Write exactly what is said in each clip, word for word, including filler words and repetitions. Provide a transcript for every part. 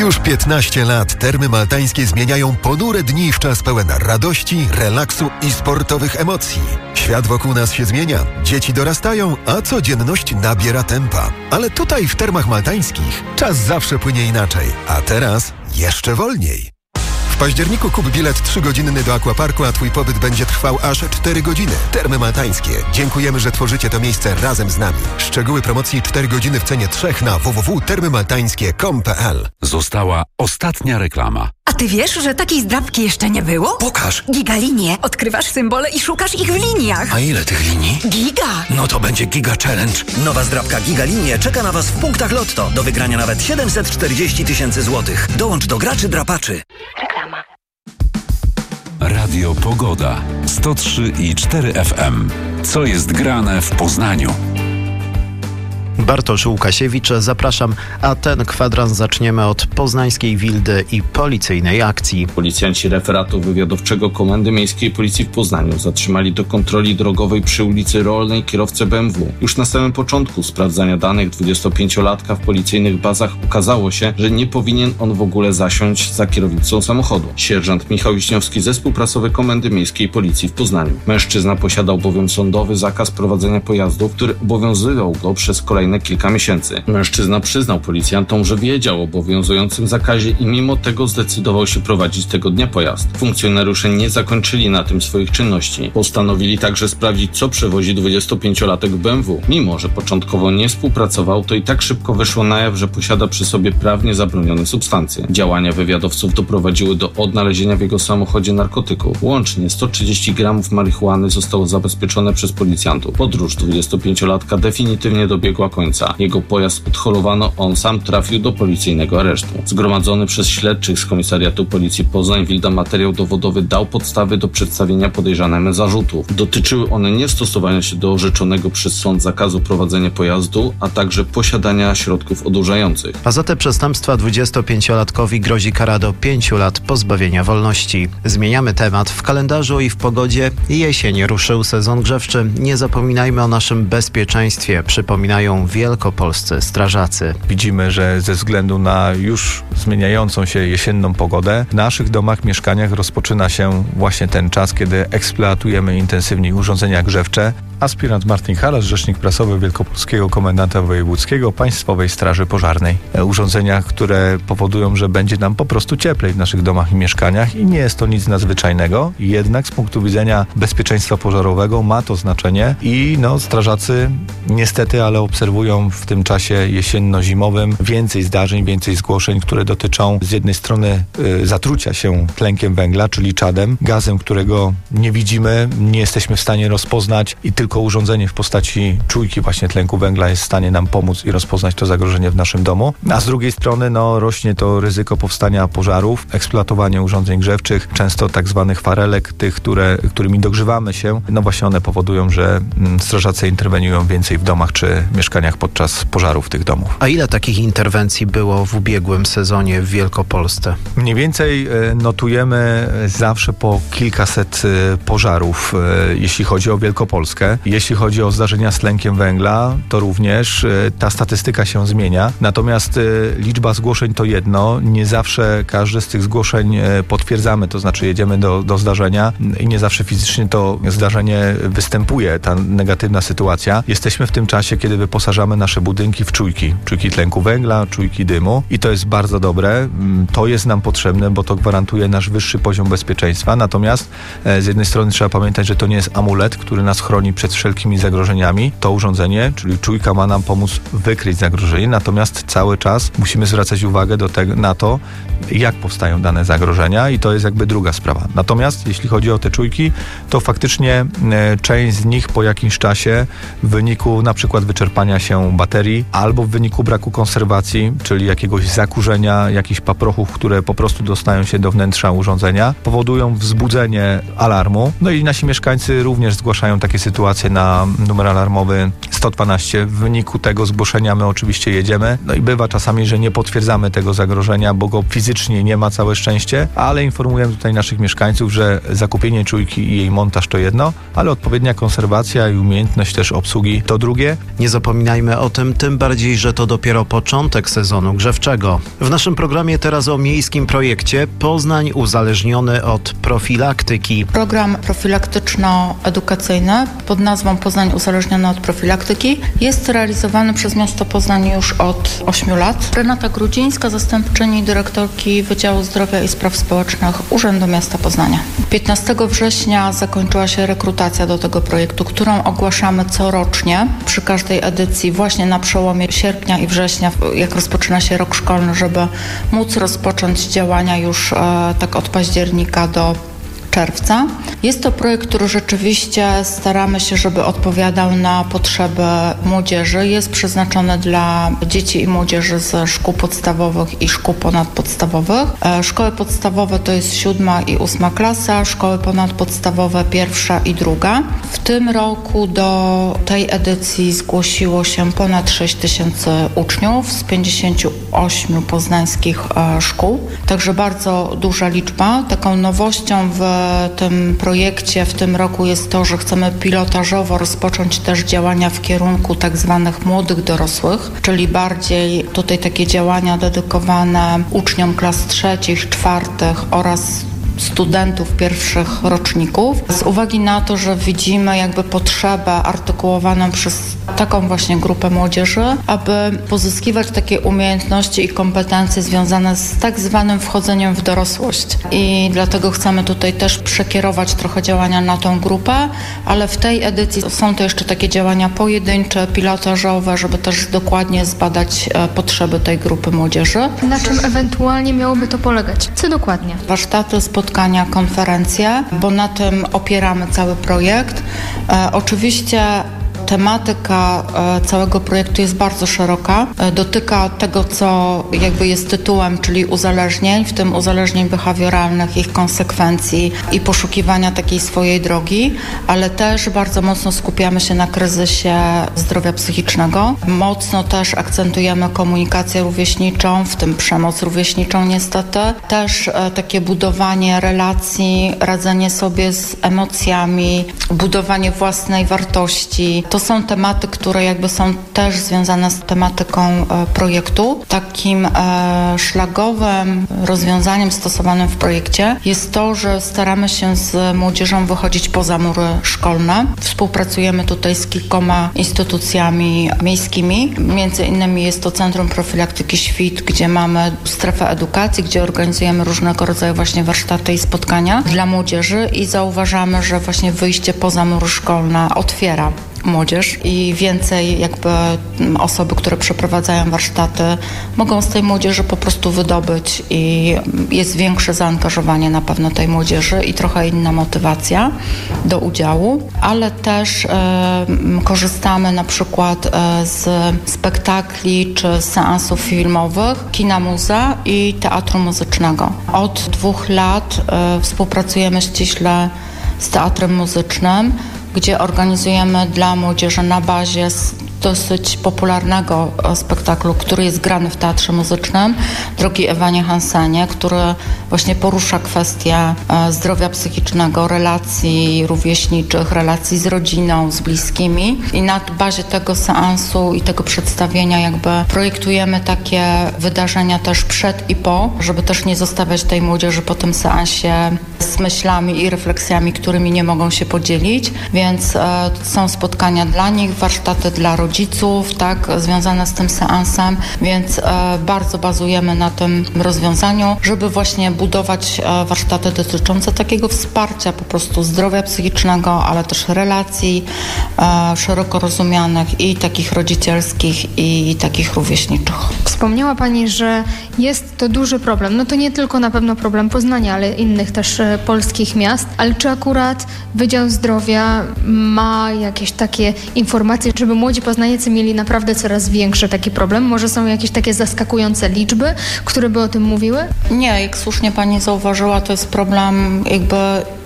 Już piętnaście lat Termy Maltańskie zmieniają ponure dni w czas pełen radości, relaksu i sportowych emocji. Świat wokół nas się zmienia, dzieci dorastają, a codzienność nabiera tempa. Ale tutaj w Termach Maltańskich czas zawsze płynie inaczej, a teraz jeszcze wolniej. W październiku kup bilet trzygodzinny do Aquaparku, a Twój pobyt będzie trwał aż cztery godziny. Termy Maltańskie. Dziękujemy, że tworzycie to miejsce razem z nami. Szczegóły promocji cztery godziny w cenie trzech na w w w kropka termy maltańskie kropka com kropka p l. Została ostatnia reklama. A ty wiesz, że takiej zdrabki jeszcze nie było? Pokaż. Gigalinie. Odkrywasz symbole i szukasz ich w liniach. A ile tych linii? Giga. No to będzie Giga Challenge. Nowa zdrabka Gigalinie czeka na Was w punktach Lotto. Do wygrania nawet siedemset czterdzieści tysięcy złotych. Dołącz do graczy drapaczy. Reklama. Radio Pogoda. sto trzy i cztery F M. Co jest grane w Poznaniu? Bartosz Łukasiewicz, zapraszam, a ten kwadrans zaczniemy od poznańskiej Wildy i policyjnej akcji. Policjanci referatu wywiadowczego Komendy Miejskiej Policji w Poznaniu zatrzymali do kontroli drogowej przy ulicy Rolnej kierowcę B M W. Już na samym początku sprawdzania danych dwudziestopięciolatka w policyjnych bazach okazało się, że nie powinien on w ogóle zasiąść za kierownicą samochodu. Sierżant Michał Wiśniowski, zespół prasowy Komendy Miejskiej Policji w Poznaniu. Mężczyzna posiadał bowiem sądowy zakaz prowadzenia pojazdów, który obowiązywał go przez kolejne kilka miesięcy. Mężczyzna przyznał policjantom, że wiedział o obowiązującym zakazie i mimo tego zdecydował się prowadzić tego dnia pojazd. Funkcjonariusze nie zakończyli na tym swoich czynności. Postanowili także sprawdzić, co przewozi dwudziestopięciolatek w B M W. Mimo że początkowo nie współpracował, to i tak szybko wyszło na jaw, że posiada przy sobie prawnie zabronione substancje. Działania wywiadowców doprowadziły do odnalezienia w jego samochodzie narkotyków. Łącznie sto trzydzieści gramów marihuany zostało zabezpieczone przez policjantów. Podróż dwudziestopięciolatka definitywnie dobiegła końca. Jego pojazd odholowano, on sam trafił do policyjnego aresztu. Zgromadzony przez śledczych z Komisariatu Policji Poznań-Wilda materiał dowodowy dał podstawy do przedstawienia podejrzanemu zarzutów. Dotyczyły one niestosowania się do orzeczonego przez sąd zakazu prowadzenia pojazdu, a także posiadania środków odurzających. A za te przestępstwa dwudziestopięciolatkowi grozi kara do pięciu lat pozbawienia wolności. Zmieniamy temat. W kalendarzu i w pogodzie jesień ruszył sezon grzewczy. Nie zapominajmy o naszym bezpieczeństwie, przypominają wielkopolscy strażacy. Widzimy, że ze względu na już zmieniającą się jesienną pogodę, w naszych domach, mieszkaniach rozpoczyna się właśnie ten czas, kiedy eksploatujemy intensywnie urządzenia grzewcze. Aspirant Martin Halas, rzecznik prasowy Wielkopolskiego Komendanta Wojewódzkiego Państwowej Straży Pożarnej. Urządzenia, które powodują, że będzie nam po prostu cieplej w naszych domach i mieszkaniach i nie jest to nic nadzwyczajnego, jednak z punktu widzenia bezpieczeństwa pożarowego ma to znaczenie i no, strażacy niestety, ale obserwują w tym czasie jesienno-zimowym więcej zdarzeń, więcej zgłoszeń, które dotyczą z jednej strony y, zatrucia się tlenkiem węgla, czyli czadem, gazem, którego nie widzimy, nie jesteśmy w stanie rozpoznać i tylko urządzenie w postaci czujki właśnie tlenku węgla jest w stanie nam pomóc i rozpoznać to zagrożenie w naszym domu. A z drugiej strony no, rośnie to ryzyko powstania pożarów, eksploatowanie urządzeń grzewczych, często tak zwanych farelek, tych, które, którymi dogrzewamy się, no właśnie one powodują, że mm, strażacy interweniują więcej w domach czy mieszkaniach podczas pożarów tych domów. A ile takich interwencji było w ubiegłym sezonie w Wielkopolsce? Mniej więcej notujemy zawsze po kilkaset pożarów, jeśli chodzi o Wielkopolskę. Jeśli chodzi o zdarzenia z tlenkiem węgla, to również ta statystyka się zmienia. Natomiast liczba zgłoszeń to jedno. Nie zawsze każde z tych zgłoszeń potwierdzamy, to znaczy jedziemy do, do zdarzenia i nie zawsze fizycznie to zdarzenie występuje, ta negatywna sytuacja. Jesteśmy w tym czasie, kiedy wyposażamy nasze budynki w czujki. Czujki tlenku węgla, czujki dymu i to jest bardzo dobre. To jest nam potrzebne, bo to gwarantuje nasz wyższy poziom bezpieczeństwa. Natomiast z jednej strony trzeba pamiętać, że to nie jest amulet, który nas chroni przed wszelkimi zagrożeniami. To urządzenie, czyli czujka, ma nam pomóc wykryć zagrożenie, natomiast cały czas musimy zwracać uwagę do tego, na to, jak powstają dane zagrożenia i to jest jakby druga sprawa. Natomiast jeśli chodzi o te czujki, to faktycznie e, część z nich po jakimś czasie w wyniku na przykład wyczerpania się baterii albo w wyniku braku konserwacji, czyli jakiegoś zakurzenia, jakichś paprochów, które po prostu dostają się do wnętrza urządzenia, powodują wzbudzenie alarmu. No i nasi mieszkańcy również zgłaszają takie sytuacje na numer alarmowy sto dwanaście. W wyniku tego zgłoszenia my oczywiście jedziemy. No i bywa czasami, że nie potwierdzamy tego zagrożenia, bo go fizycznie nie ma, całe szczęście, ale informujemy tutaj naszych mieszkańców, że zakupienie czujki i jej montaż to jedno, ale odpowiednia konserwacja i umiejętność też obsługi to drugie. Nie zapominajmy zapominajmy o tym, tym bardziej, że to dopiero początek sezonu grzewczego. W naszym programie teraz o miejskim projekcie Poznań uzależniony od profilaktyki. Program profilaktyczno-edukacyjny pod nazwą Poznań uzależniony od profilaktyki jest realizowany przez miasto Poznań już od ośmiu lat. Renata Grudzińska, zastępczyni dyrektorki Wydziału Zdrowia i Spraw Społecznych Urzędu Miasta Poznania. piętnastego września zakończyła się rekrutacja do tego projektu, którą ogłaszamy corocznie przy każdej edycji właśnie na przełomie sierpnia i września, jak rozpoczyna się rok szkolny, żeby móc rozpocząć działania już e, tak od października do czerwca. Jest to projekt, który rzeczywiście staramy się, żeby odpowiadał na potrzeby młodzieży. Jest przeznaczony dla dzieci i młodzieży ze szkół podstawowych i szkół ponadpodstawowych. Szkoły podstawowe to jest siódma i ósma klasa, szkoły ponadpodstawowe pierwsza i druga. W tym roku do tej edycji zgłosiło się ponad sześć tysięcy uczniów z pięćdziesięciu ośmiu poznańskich szkół. Także bardzo duża liczba. Taką nowością w W tym projekcie w tym roku jest to, że chcemy pilotażowo rozpocząć też działania w kierunku tak zwanych młodych dorosłych, czyli bardziej tutaj takie działania dedykowane uczniom klas trzecich, czwartych oraz studentów pierwszych roczników, z uwagi na to, że widzimy jakby potrzebę artykułowaną przez taką właśnie grupę młodzieży, aby pozyskiwać takie umiejętności i kompetencje związane z tak zwanym wchodzeniem w dorosłość. I dlatego chcemy tutaj też przekierować trochę działania na tą grupę, ale w tej edycji są to jeszcze takie działania pojedyncze, pilotażowe, żeby też dokładnie zbadać potrzeby tej grupy młodzieży. Na czym ewentualnie miałoby to polegać? Co dokładnie? Warsztaty, spotkania, konferencje, bo na tym opieramy cały projekt. E, oczywiście tematyka e, całego projektu jest bardzo szeroka. E, dotyka tego, co jakby jest tytułem, czyli uzależnień, w tym uzależnień behawioralnych, ich konsekwencji i poszukiwania takiej swojej drogi, ale też bardzo mocno skupiamy się na kryzysie zdrowia psychicznego. Mocno też akcentujemy komunikację rówieśniczą, w tym przemoc rówieśniczą niestety. Też e, takie budowanie relacji, radzenie sobie z emocjami, budowanie własnej wartości. To są tematy, które jakby są też związane z tematyką e, projektu. Takim e, szlagowym rozwiązaniem stosowanym w projekcie jest to, że staramy się z młodzieżą wychodzić poza mury szkolne. Współpracujemy tutaj z kilkoma instytucjami miejskimi. Między innymi jest to Centrum Profilaktyki Świt, gdzie mamy strefę edukacji, gdzie organizujemy różnego rodzaju właśnie warsztaty i spotkania dla młodzieży i zauważamy, że właśnie wyjście poza mury szkolne otwiera młodzież i więcej jakby osoby, które przeprowadzają warsztaty, mogą z tej młodzieży po prostu wydobyć i jest większe zaangażowanie na pewno tej młodzieży i trochę inna motywacja do udziału, ale też e, korzystamy na przykład e, z spektakli czy seansów filmowych, kina muza i teatru muzycznego. Od dwóch lat e, współpracujemy ściśle z teatrem muzycznym, gdzie organizujemy dla młodzieży na bazie dosyć popularnego spektaklu, który jest grany w Teatrze Muzycznym, Drogi Ewanie Hansenie, który właśnie porusza kwestie zdrowia psychicznego, relacji rówieśniczych, relacji z rodziną, z bliskimi. I na bazie tego seansu i tego przedstawienia jakby projektujemy takie wydarzenia też przed i po, żeby też nie zostawiać tej młodzieży po tym seansie z myślami i refleksjami, którymi nie mogą się podzielić. Więc e, są spotkania dla nich, warsztaty dla rodziców, tak, związane z tym seansem, więc e, bardzo bazujemy na tym rozwiązaniu, żeby właśnie budować e, warsztaty dotyczące takiego wsparcia po prostu zdrowia psychicznego, ale też relacji e, szeroko rozumianych i takich rodzicielskich i takich rówieśniczych. Wspomniała Pani, że jest to duży problem. No to nie tylko na pewno problem Poznania, ale innych też e, polskich miast. Ale czy akurat Wydział Zdrowia ma jakieś takie informacje, żeby młodzi poznaniacy mieli naprawdę coraz większy taki problem? Może są jakieś takie zaskakujące liczby, które by o tym mówiły? Nie, jak słusznie Pani zauważyła, to jest problem jakby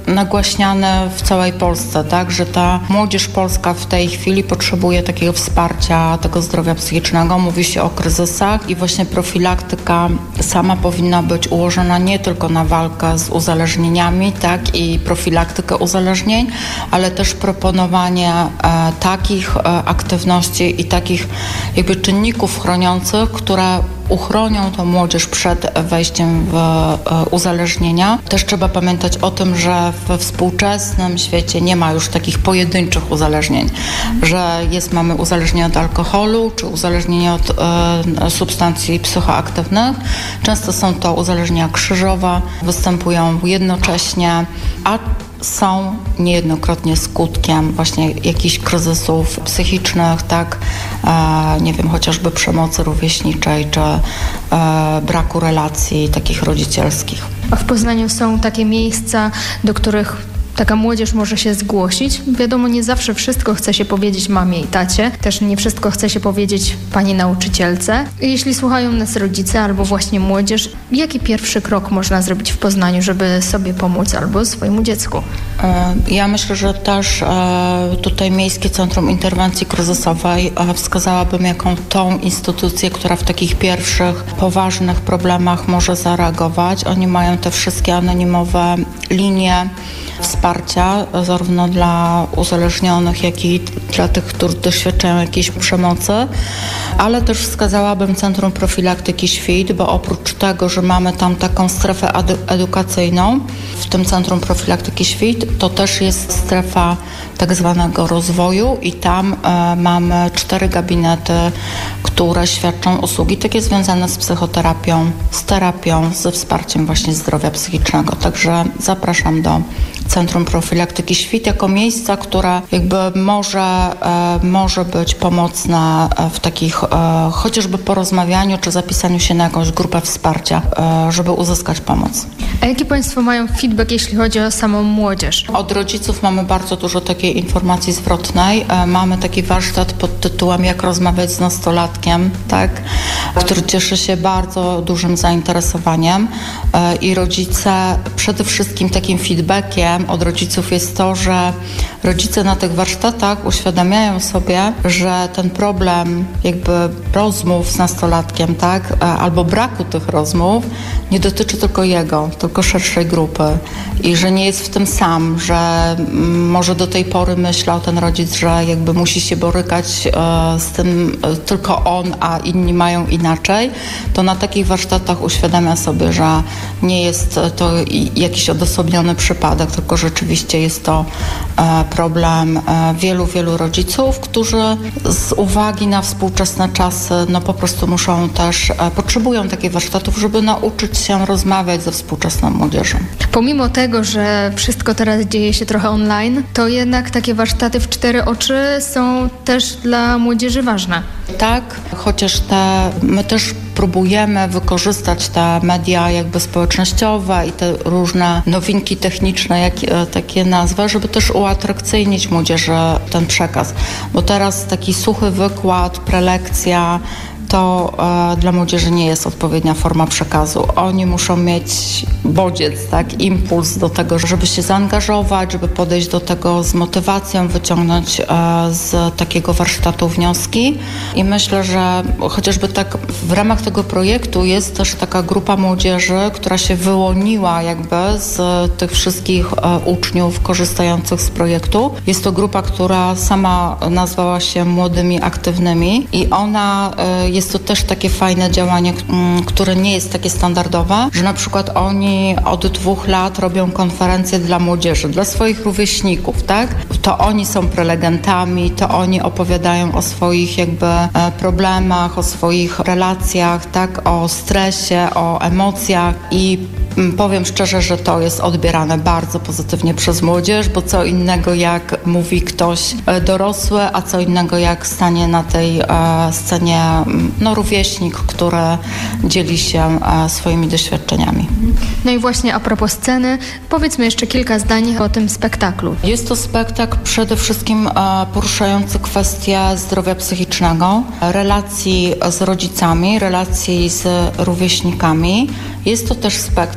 nagłaśniany w całej Polsce, tak, że ta młodzież polska w tej chwili potrzebuje takiego wsparcia tego zdrowia psychicznego. Mówi się o kryzysach i właśnie profilaktyka sama powinna być ułożona nie tylko na walkę z uzależnieniami, tak, i profilaktykę uzależnień, ale też proponowanie e, takich e, aktywności i takich jakby czynników chroniących, które uchronią tą młodzież przed wejściem w e, uzależnienia. Też trzeba pamiętać o tym, że we współczesnym świecie nie ma już takich pojedynczych uzależnień, że jest, mamy uzależnienie od alkoholu, czy uzależnienie od e, substancji psychoaktywnych. Często są to uzależnienia krzyżowe, występują jednocześnie, a są niejednokrotnie skutkiem właśnie jakichś kryzysów psychicznych, tak, e, nie wiem, chociażby przemocy rówieśniczej, czy e, braku relacji takich rodzicielskich. A w Poznaniu są takie miejsca, do których taka młodzież może się zgłosić. Wiadomo, nie zawsze wszystko chce się powiedzieć mamie i tacie. Też nie wszystko chce się powiedzieć pani nauczycielce. Jeśli słuchają nas rodzice albo właśnie młodzież, jaki pierwszy krok można zrobić w Poznaniu, żeby sobie pomóc albo swojemu dziecku? Ja myślę, że też tutaj Miejskie Centrum Interwencji Kryzysowej wskazałabym jako tą instytucję, która w takich pierwszych, poważnych problemach może zareagować. Oni mają te wszystkie anonimowe linie wsparcia, zarówno dla uzależnionych, jak i dla tych, którzy doświadczają jakiejś przemocy, ale też wskazałabym Centrum Profilaktyki Świt, bo oprócz tego, że mamy tam taką strefę edu- edukacyjną, w tym Centrum Profilaktyki Świt, to też jest strefa tak zwanego rozwoju i tam e, mamy cztery gabinety, które świadczą usługi takie związane z psychoterapią, z terapią, ze wsparciem właśnie zdrowia psychicznego. Także zapraszam do Centrum Profilaktyki Świt jako miejsca, które jakby może, e, może być pomocne w takich e, chociażby porozmawianiu czy zapisaniu się na jakąś grupę wsparcia, e, żeby uzyskać pomoc. A jaki Państwo mają feedback, jeśli chodzi o samą młodzież? Od rodziców mamy bardzo dużo takiej informacji zwrotnej. E, mamy taki warsztat pod tytułem Jak rozmawiać z nastolatkiem, tak, który cieszy się bardzo dużym zainteresowaniem e, i rodzice przede wszystkim takim feedbackiem od rodziców jest to, że rodzice na tych warsztatach uświadamiają sobie, że ten problem jakby rozmów z nastolatkiem, tak, albo braku tych rozmów nie dotyczy tylko jego, tylko szerszej grupy i że nie jest w tym sam, że może do tej pory myślał ten rodzic, że jakby musi się borykać z tym tylko on, a inni mają inaczej, to na takich warsztatach uświadamia sobie, że nie jest to jakiś odosobniony przypadek, tylko rzeczywiście jest to problem wielu, wielu rodziców, którzy z uwagi na współczesne czasy no po prostu muszą też, potrzebują takich warsztatów, żeby nauczyć się rozmawiać ze współczesną młodzieżą. Pomimo tego, że wszystko teraz dzieje się trochę online, to jednak takie warsztaty w cztery oczy są też dla młodzieży ważne. Tak, chociaż te, my też próbujemy wykorzystać te media jakby społecznościowe i te różne nowinki techniczne, jak takie nazwy, żeby też uatrakcyjnić młodzieży ten przekaz. Bo teraz taki suchy wykład, prelekcja, to e, dla młodzieży nie jest odpowiednia forma przekazu. Oni muszą mieć bodziec, tak, impuls do tego, żeby się zaangażować, żeby podejść do tego z motywacją, wyciągnąć e, z takiego warsztatu wnioski. I myślę, że chociażby tak w ramach tego projektu jest też taka grupa młodzieży, która się wyłoniła jakby z tych wszystkich e, uczniów korzystających z projektu. Jest to grupa, która sama nazwała się Młodymi Aktywnymi i ona e, jest to też takie fajne działanie, które nie jest takie standardowe, że na przykład oni od dwóch lat robią konferencje dla młodzieży, dla swoich rówieśników, tak? To oni są prelegentami, to oni opowiadają o swoich jakby problemach, o swoich relacjach, tak? O stresie, o emocjach i powiem szczerze, że to jest odbierane bardzo pozytywnie przez młodzież, bo co innego jak mówi ktoś dorosły, a co innego jak stanie na tej e, scenie no, rówieśnik, który dzieli się e, swoimi doświadczeniami. No i właśnie a propos sceny, powiedzmy jeszcze kilka zdań o tym spektaklu. Jest to spektakl przede wszystkim e, poruszający kwestię zdrowia psychicznego, relacji z rodzicami, relacji z rówieśnikami. Jest to też spektakl,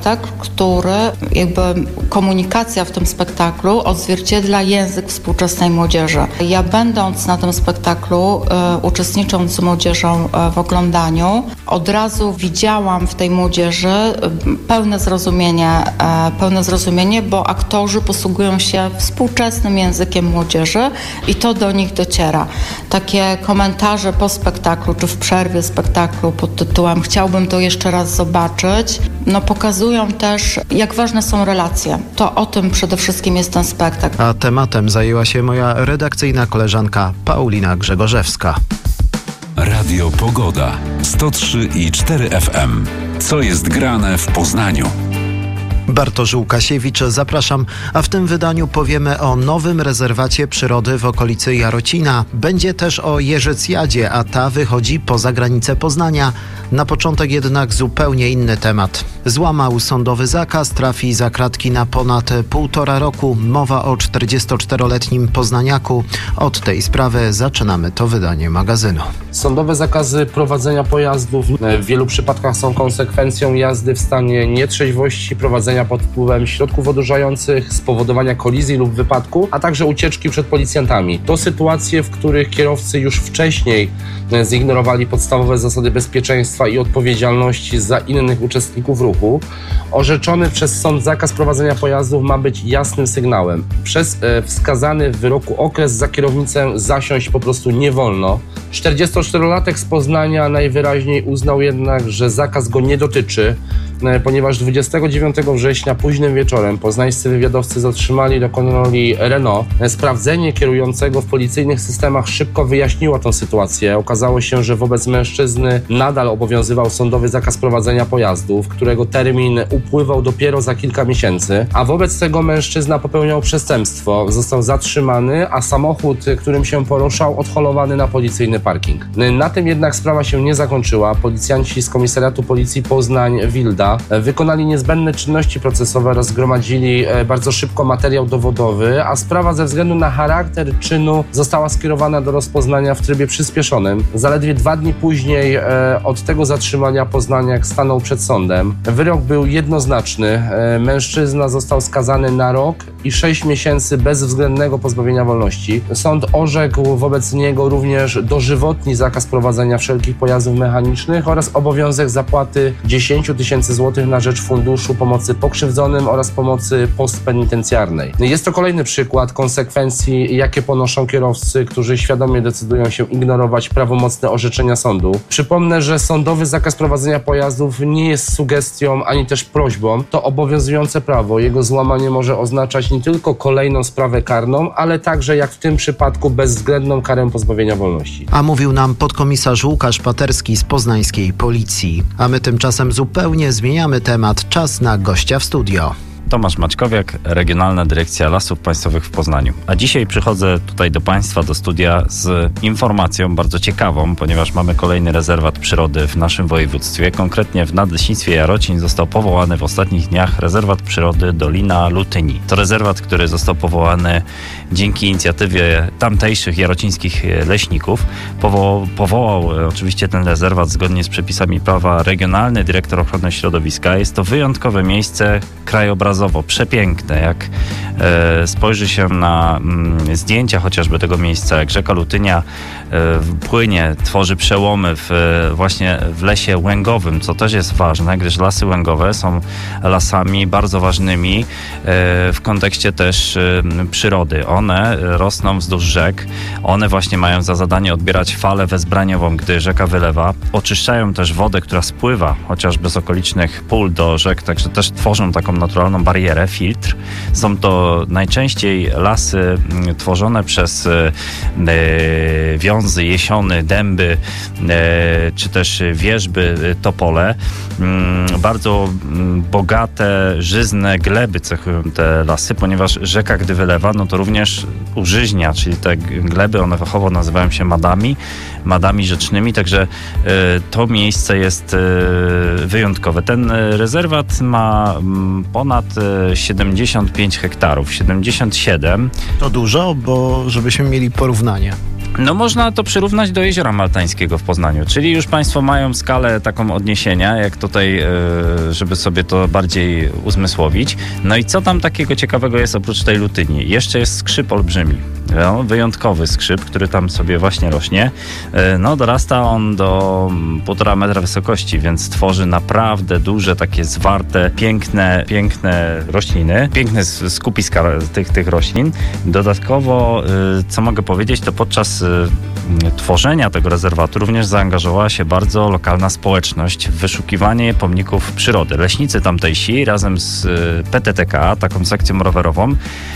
spektakl, który jakby komunikacja w tym spektaklu odzwierciedla język współczesnej młodzieży. Ja będąc na tym spektaklu, e, uczestnicząc z młodzieżą e, w oglądaniu, od razu widziałam w tej młodzieży pełne zrozumienie, e, pełne zrozumienie, bo aktorzy posługują się współczesnym językiem młodzieży i to do nich dociera. Takie komentarze po spektaklu, czy w przerwie spektaklu pod tytułem "Chciałbym to jeszcze raz zobaczyć", no pokazują też, jak ważne są relacje. To o tym przede wszystkim jest ten spektakl. A tematem zajęła się moja redakcyjna koleżanka Paulina Grzegorzewska. Radio Pogoda. sto trzy i cztery F M. Co jest grane w Poznaniu? Bartosz Łukasiewicz, zapraszam, a w tym wydaniu powiemy o nowym rezerwacie przyrody w okolicy Jarocina. Będzie też o Jeżycjadzie, a ta wychodzi poza granicę Poznania. Na początek jednak zupełnie inny temat. Złamał sądowy zakaz, trafi za kratki na ponad półtora roku. Mowa o czterdziestoczteroletnim poznaniaku. Od tej sprawy zaczynamy to wydanie magazynu. Sądowe zakazy prowadzenia pojazdów w wielu przypadkach są konsekwencją jazdy w stanie nietrzeźwości, prowadzenia pod wpływem środków odurzających, spowodowania kolizji lub wypadku, a także ucieczki przed policjantami. To sytuacje, w których kierowcy już wcześniej zignorowali podstawowe zasady bezpieczeństwa i odpowiedzialności za innych uczestników ruchu. Orzeczony przez sąd zakaz prowadzenia pojazdów ma być jasnym sygnałem. Przez e, wskazany w wyroku okres za kierownicę zasiąść po prostu nie wolno. czterdziestoczterolatek z Poznania najwyraźniej uznał jednak, że zakaz go nie dotyczy, e, ponieważ dwudziestego dziewiątego września późnym wieczorem poznańscy wywiadowcy zatrzymali do kontroli Renault. Sprawdzenie kierującego w policyjnych systemach szybko wyjaśniło tę sytuację. Okazało się, że wobec mężczyzny nadal obowiązywał sądowy zakaz prowadzenia pojazdów, którego termin upływał dopiero za kilka miesięcy, a wobec tego mężczyzna popełniał przestępstwo. Został zatrzymany, a samochód, którym się poruszał, odholowany na policyjny parking. Na tym jednak sprawa się nie zakończyła. Policjanci z Komisariatu Policji Poznań-Wilda wykonali niezbędne czynności procesowe oraz zgromadzili bardzo szybko materiał dowodowy, a sprawa ze względu na charakter czynu została skierowana do rozpoznania w trybie przyspieszonym. Zaledwie dwa dni później e, od tego zatrzymania poznaniak stanął przed sądem. Wyrok był jednoznaczny. E, mężczyzna został skazany na rok i sześć miesięcy bezwzględnego pozbawienia wolności. Sąd orzekł wobec niego również dożywotni zakaz prowadzenia wszelkich pojazdów mechanicznych oraz obowiązek zapłaty dziesięć tysięcy złotych na rzecz Funduszu Pomocy Pokrzywdzonym oraz pomocy postpenitencjarnej. Jest to kolejny przykład konsekwencji, jakie ponoszą kierowcy, którzy świadomie decydują się ignorować prawomocne orzeczenia sądu. Przypomnę, że sądowy zakaz prowadzenia pojazdów nie jest sugestią ani też prośbą. To obowiązujące prawo. Jego złamanie może oznaczać nie tylko kolejną sprawę karną, ale także, jak w tym przypadku, bezwzględną karę pozbawienia wolności. A mówił nam podkomisarz Łukasz Paterski z poznańskiej policji. A my tymczasem zupełnie zmieniamy temat. Czas na gościa w studio. Tomasz Maćkowiak, Regionalna Dyrekcja Lasów Państwowych w Poznaniu. A dzisiaj przychodzę tutaj do Państwa, do studia z informacją bardzo ciekawą, ponieważ mamy kolejny rezerwat przyrody w naszym województwie. Konkretnie w Nadleśnictwie Jarocin został powołany w ostatnich dniach rezerwat przyrody Dolina Lutyni. To rezerwat, który został powołany dzięki inicjatywie tamtejszych jarocińskich leśników. Powołał, powołał oczywiście ten rezerwat zgodnie z przepisami prawa regionalny dyrektor ochrony środowiska. Jest to wyjątkowe miejsce krajobrazowe, przepiękne. Jak e, spojrzy się na mm, zdjęcia chociażby tego miejsca, jak rzeka Lutynia e, płynie, tworzy przełomy w, właśnie w lesie łęgowym, co też jest ważne, gdyż lasy łęgowe są lasami bardzo ważnymi e, w kontekście też e, przyrody. One rosną wzdłuż rzek, one właśnie mają za zadanie odbierać falę wezbraniową, gdy rzeka wylewa. Oczyszczają też wodę, która spływa chociażby z okolicznych pól do rzek, także też tworzą taką naturalną barierę, filtr. Są to najczęściej lasy tworzone przez e, wiązy, jesiony, dęby, e, czy też wierzby, topole. Mm, bardzo bogate, żyzne gleby cechują te lasy, ponieważ rzeka, gdy wylewa, no to również użyźnia, czyli te gleby, one fachowo nazywają się madami, madami rzecznymi, także e, to miejsce jest e, wyjątkowe. Ten rezerwat ma ponad siedemdziesiąt pięć hektarów, siedemdziesiąt siedem. To dużo, bo żebyśmy mieli porównanie. No można to przyrównać do Jeziora Maltańskiego w Poznaniu, czyli już Państwo mają skalę taką odniesienia, jak tutaj, żeby sobie to bardziej uzmysłowić. No i co tam takiego ciekawego jest oprócz tej Lutyni? Jeszcze jest skrzyp olbrzymi, no, wyjątkowy skrzyp, który tam sobie właśnie rośnie. No dorasta on do półtora metra wysokości, więc tworzy naprawdę duże, takie zwarte, piękne, piękne rośliny, piękne skupiska tych, tych roślin. Dodatkowo, co mogę powiedzieć, to podczas tworzenia tego rezerwatu również zaangażowała się bardzo lokalna społeczność w wyszukiwanie pomników przyrody. Leśnicy tamtejsi razem z P T T K, taką sekcją rowerową,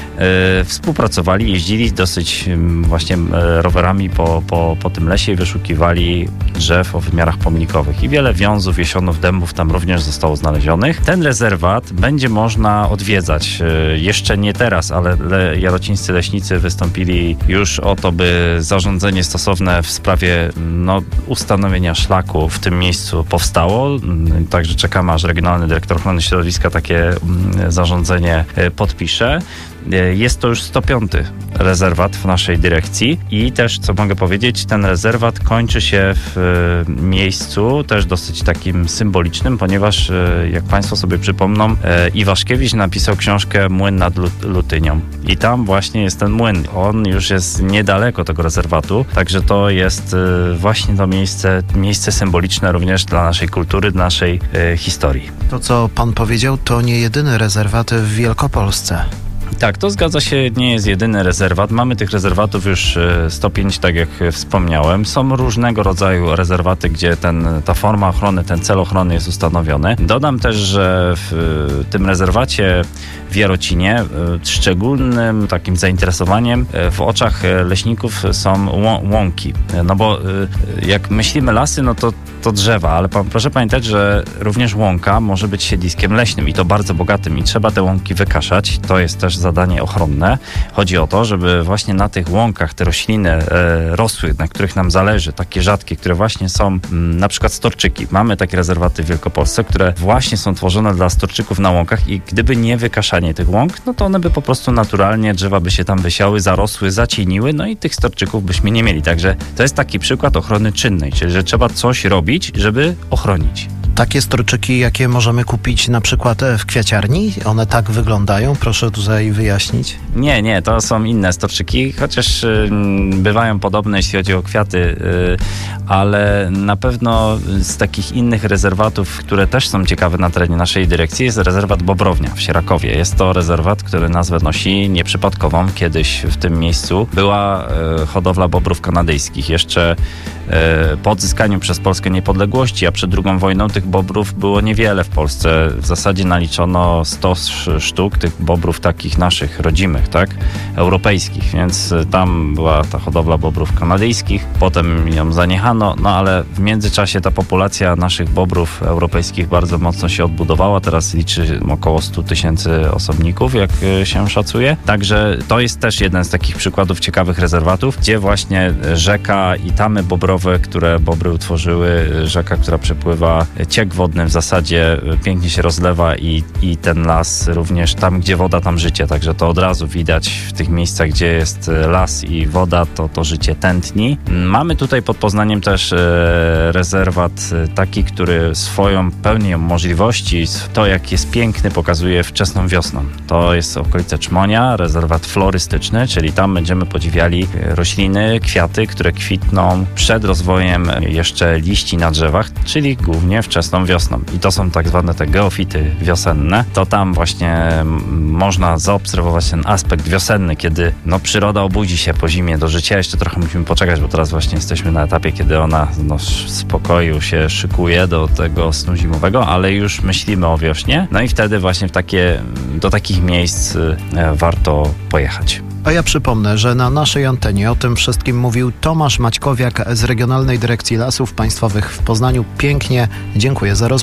Yy, współpracowali, jeździli dosyć yy, właśnie yy, rowerami po, po, po tym lesie i wyszukiwali drzew o wymiarach pomnikowych. I wiele wiązów, jesionów, dębów tam również zostało znalezionych. Ten rezerwat będzie można odwiedzać. Yy, jeszcze nie teraz, ale le, jarocińscy leśnicy wystąpili już o to, by zarządzenie stosowne w sprawie no, ustanowienia szlaku w tym miejscu powstało. Yy, także czekamy, aż Regionalny Dyrektor Ochrony Środowiska takie yy, zarządzenie yy, podpisze. Jest to już sto piąty rezerwat w naszej dyrekcji i też, co mogę powiedzieć, ten rezerwat kończy się w miejscu też dosyć takim symbolicznym, ponieważ, jak Państwo sobie przypomną, Iwaszkiewicz napisał książkę Młyn nad Lutynią i tam właśnie jest ten młyn. On już jest niedaleko tego rezerwatu, także to jest właśnie to miejsce, miejsce symboliczne również dla naszej kultury, dla naszej historii. To, co Pan powiedział, to nie jedyny rezerwat w Wielkopolsce. Tak, to zgadza się, nie jest jedyny rezerwat. Mamy tych rezerwatów już sto pięć, tak jak wspomniałem. Są różnego rodzaju rezerwaty, gdzie ten, ta forma ochrony, ten cel ochrony jest ustanowiony. Dodam też, że w tym rezerwacie w Jarocinie szczególnym takim zainteresowaniem w oczach leśników są łąki. No bo jak myślimy lasy, no to, to drzewa, ale pa, proszę pamiętać, że również łąka może być siedliskiem leśnym i to bardzo bogatym i trzeba te łąki wykaszać. To jest też zadanie ochronne. Chodzi o to, żeby właśnie na tych łąkach te rośliny e, rosły, na których nam zależy, takie rzadkie, które właśnie są m, na przykład storczyki. Mamy takie rezerwaty w Wielkopolsce, które właśnie są tworzone dla storczyków na łąkach i gdyby nie wykaszanie tych łąk, no to one by po prostu naturalnie, drzewa by się tam wysiały, zarosły, zacieniły, no i tych storczyków byśmy nie mieli. Także to jest taki przykład ochrony czynnej, czyli że trzeba coś robić, żeby ochronić. Takie storczyki, jakie możemy kupić na przykład w kwiaciarni? One tak wyglądają? Proszę tutaj wyjaśnić. Nie, nie, to są inne storczyki, chociaż y, bywają podobne, jeśli chodzi o kwiaty, y, ale na pewno z takich innych rezerwatów, które też są ciekawe na terenie naszej dyrekcji, jest rezerwat Bobrownia w Sierakowie. Jest to rezerwat, który nazwę nosi nieprzypadkową. Kiedyś w tym miejscu była y, hodowla bobrów kanadyjskich. Jeszcze y, po odzyskaniu przez Polskę niepodległości, a przed drugą wojną tych bobrów było niewiele w Polsce. W zasadzie naliczono sto sztuk tych bobrów takich naszych, rodzimych, tak? Europejskich, więc tam była ta hodowla bobrów kanadyjskich. Potem ją zaniechano, no ale w międzyczasie ta populacja naszych bobrów europejskich bardzo mocno się odbudowała. Teraz liczy około sto tysięcy osobników, jak się szacuje. Także to jest też jeden z takich przykładów ciekawych rezerwatów, gdzie właśnie rzeka i tamy bobrowe, które bobry utworzyły, rzeka, która przepływa, ciek wodny w zasadzie pięknie się rozlewa i, i ten las również tam, gdzie woda, tam życie. Także to od razu widać w tych miejscach, gdzie jest las i woda, to to życie tętni. Mamy tutaj pod Poznaniem też e, rezerwat taki, który swoją pełnią możliwości, to jak jest piękny, pokazuje wczesną wiosną. To jest okolice Czmonia, rezerwat florystyczny, czyli tam będziemy podziwiali rośliny, kwiaty, które kwitną przed rozwojem jeszcze liści na drzewach, czyli głównie wczesną wiosną. I to są tak zwane te geofity wiosenne. To tam właśnie można zaobserwować ten aspekt wiosenny, kiedy no, przyroda obudzi się po zimie do życia. Jeszcze trochę musimy poczekać, bo teraz właśnie jesteśmy na etapie, kiedy ona no, w spokoju się szykuje do tego snu zimowego, ale już myślimy o wiośnie. No i wtedy właśnie w takie, do takich miejsc e, warto pojechać. A ja przypomnę, że na naszej antenie o tym wszystkim mówił Tomasz Maćkowiak z Regionalnej Dyrekcji Lasów Państwowych w Poznaniu. Pięknie dziękuję za rozmowę.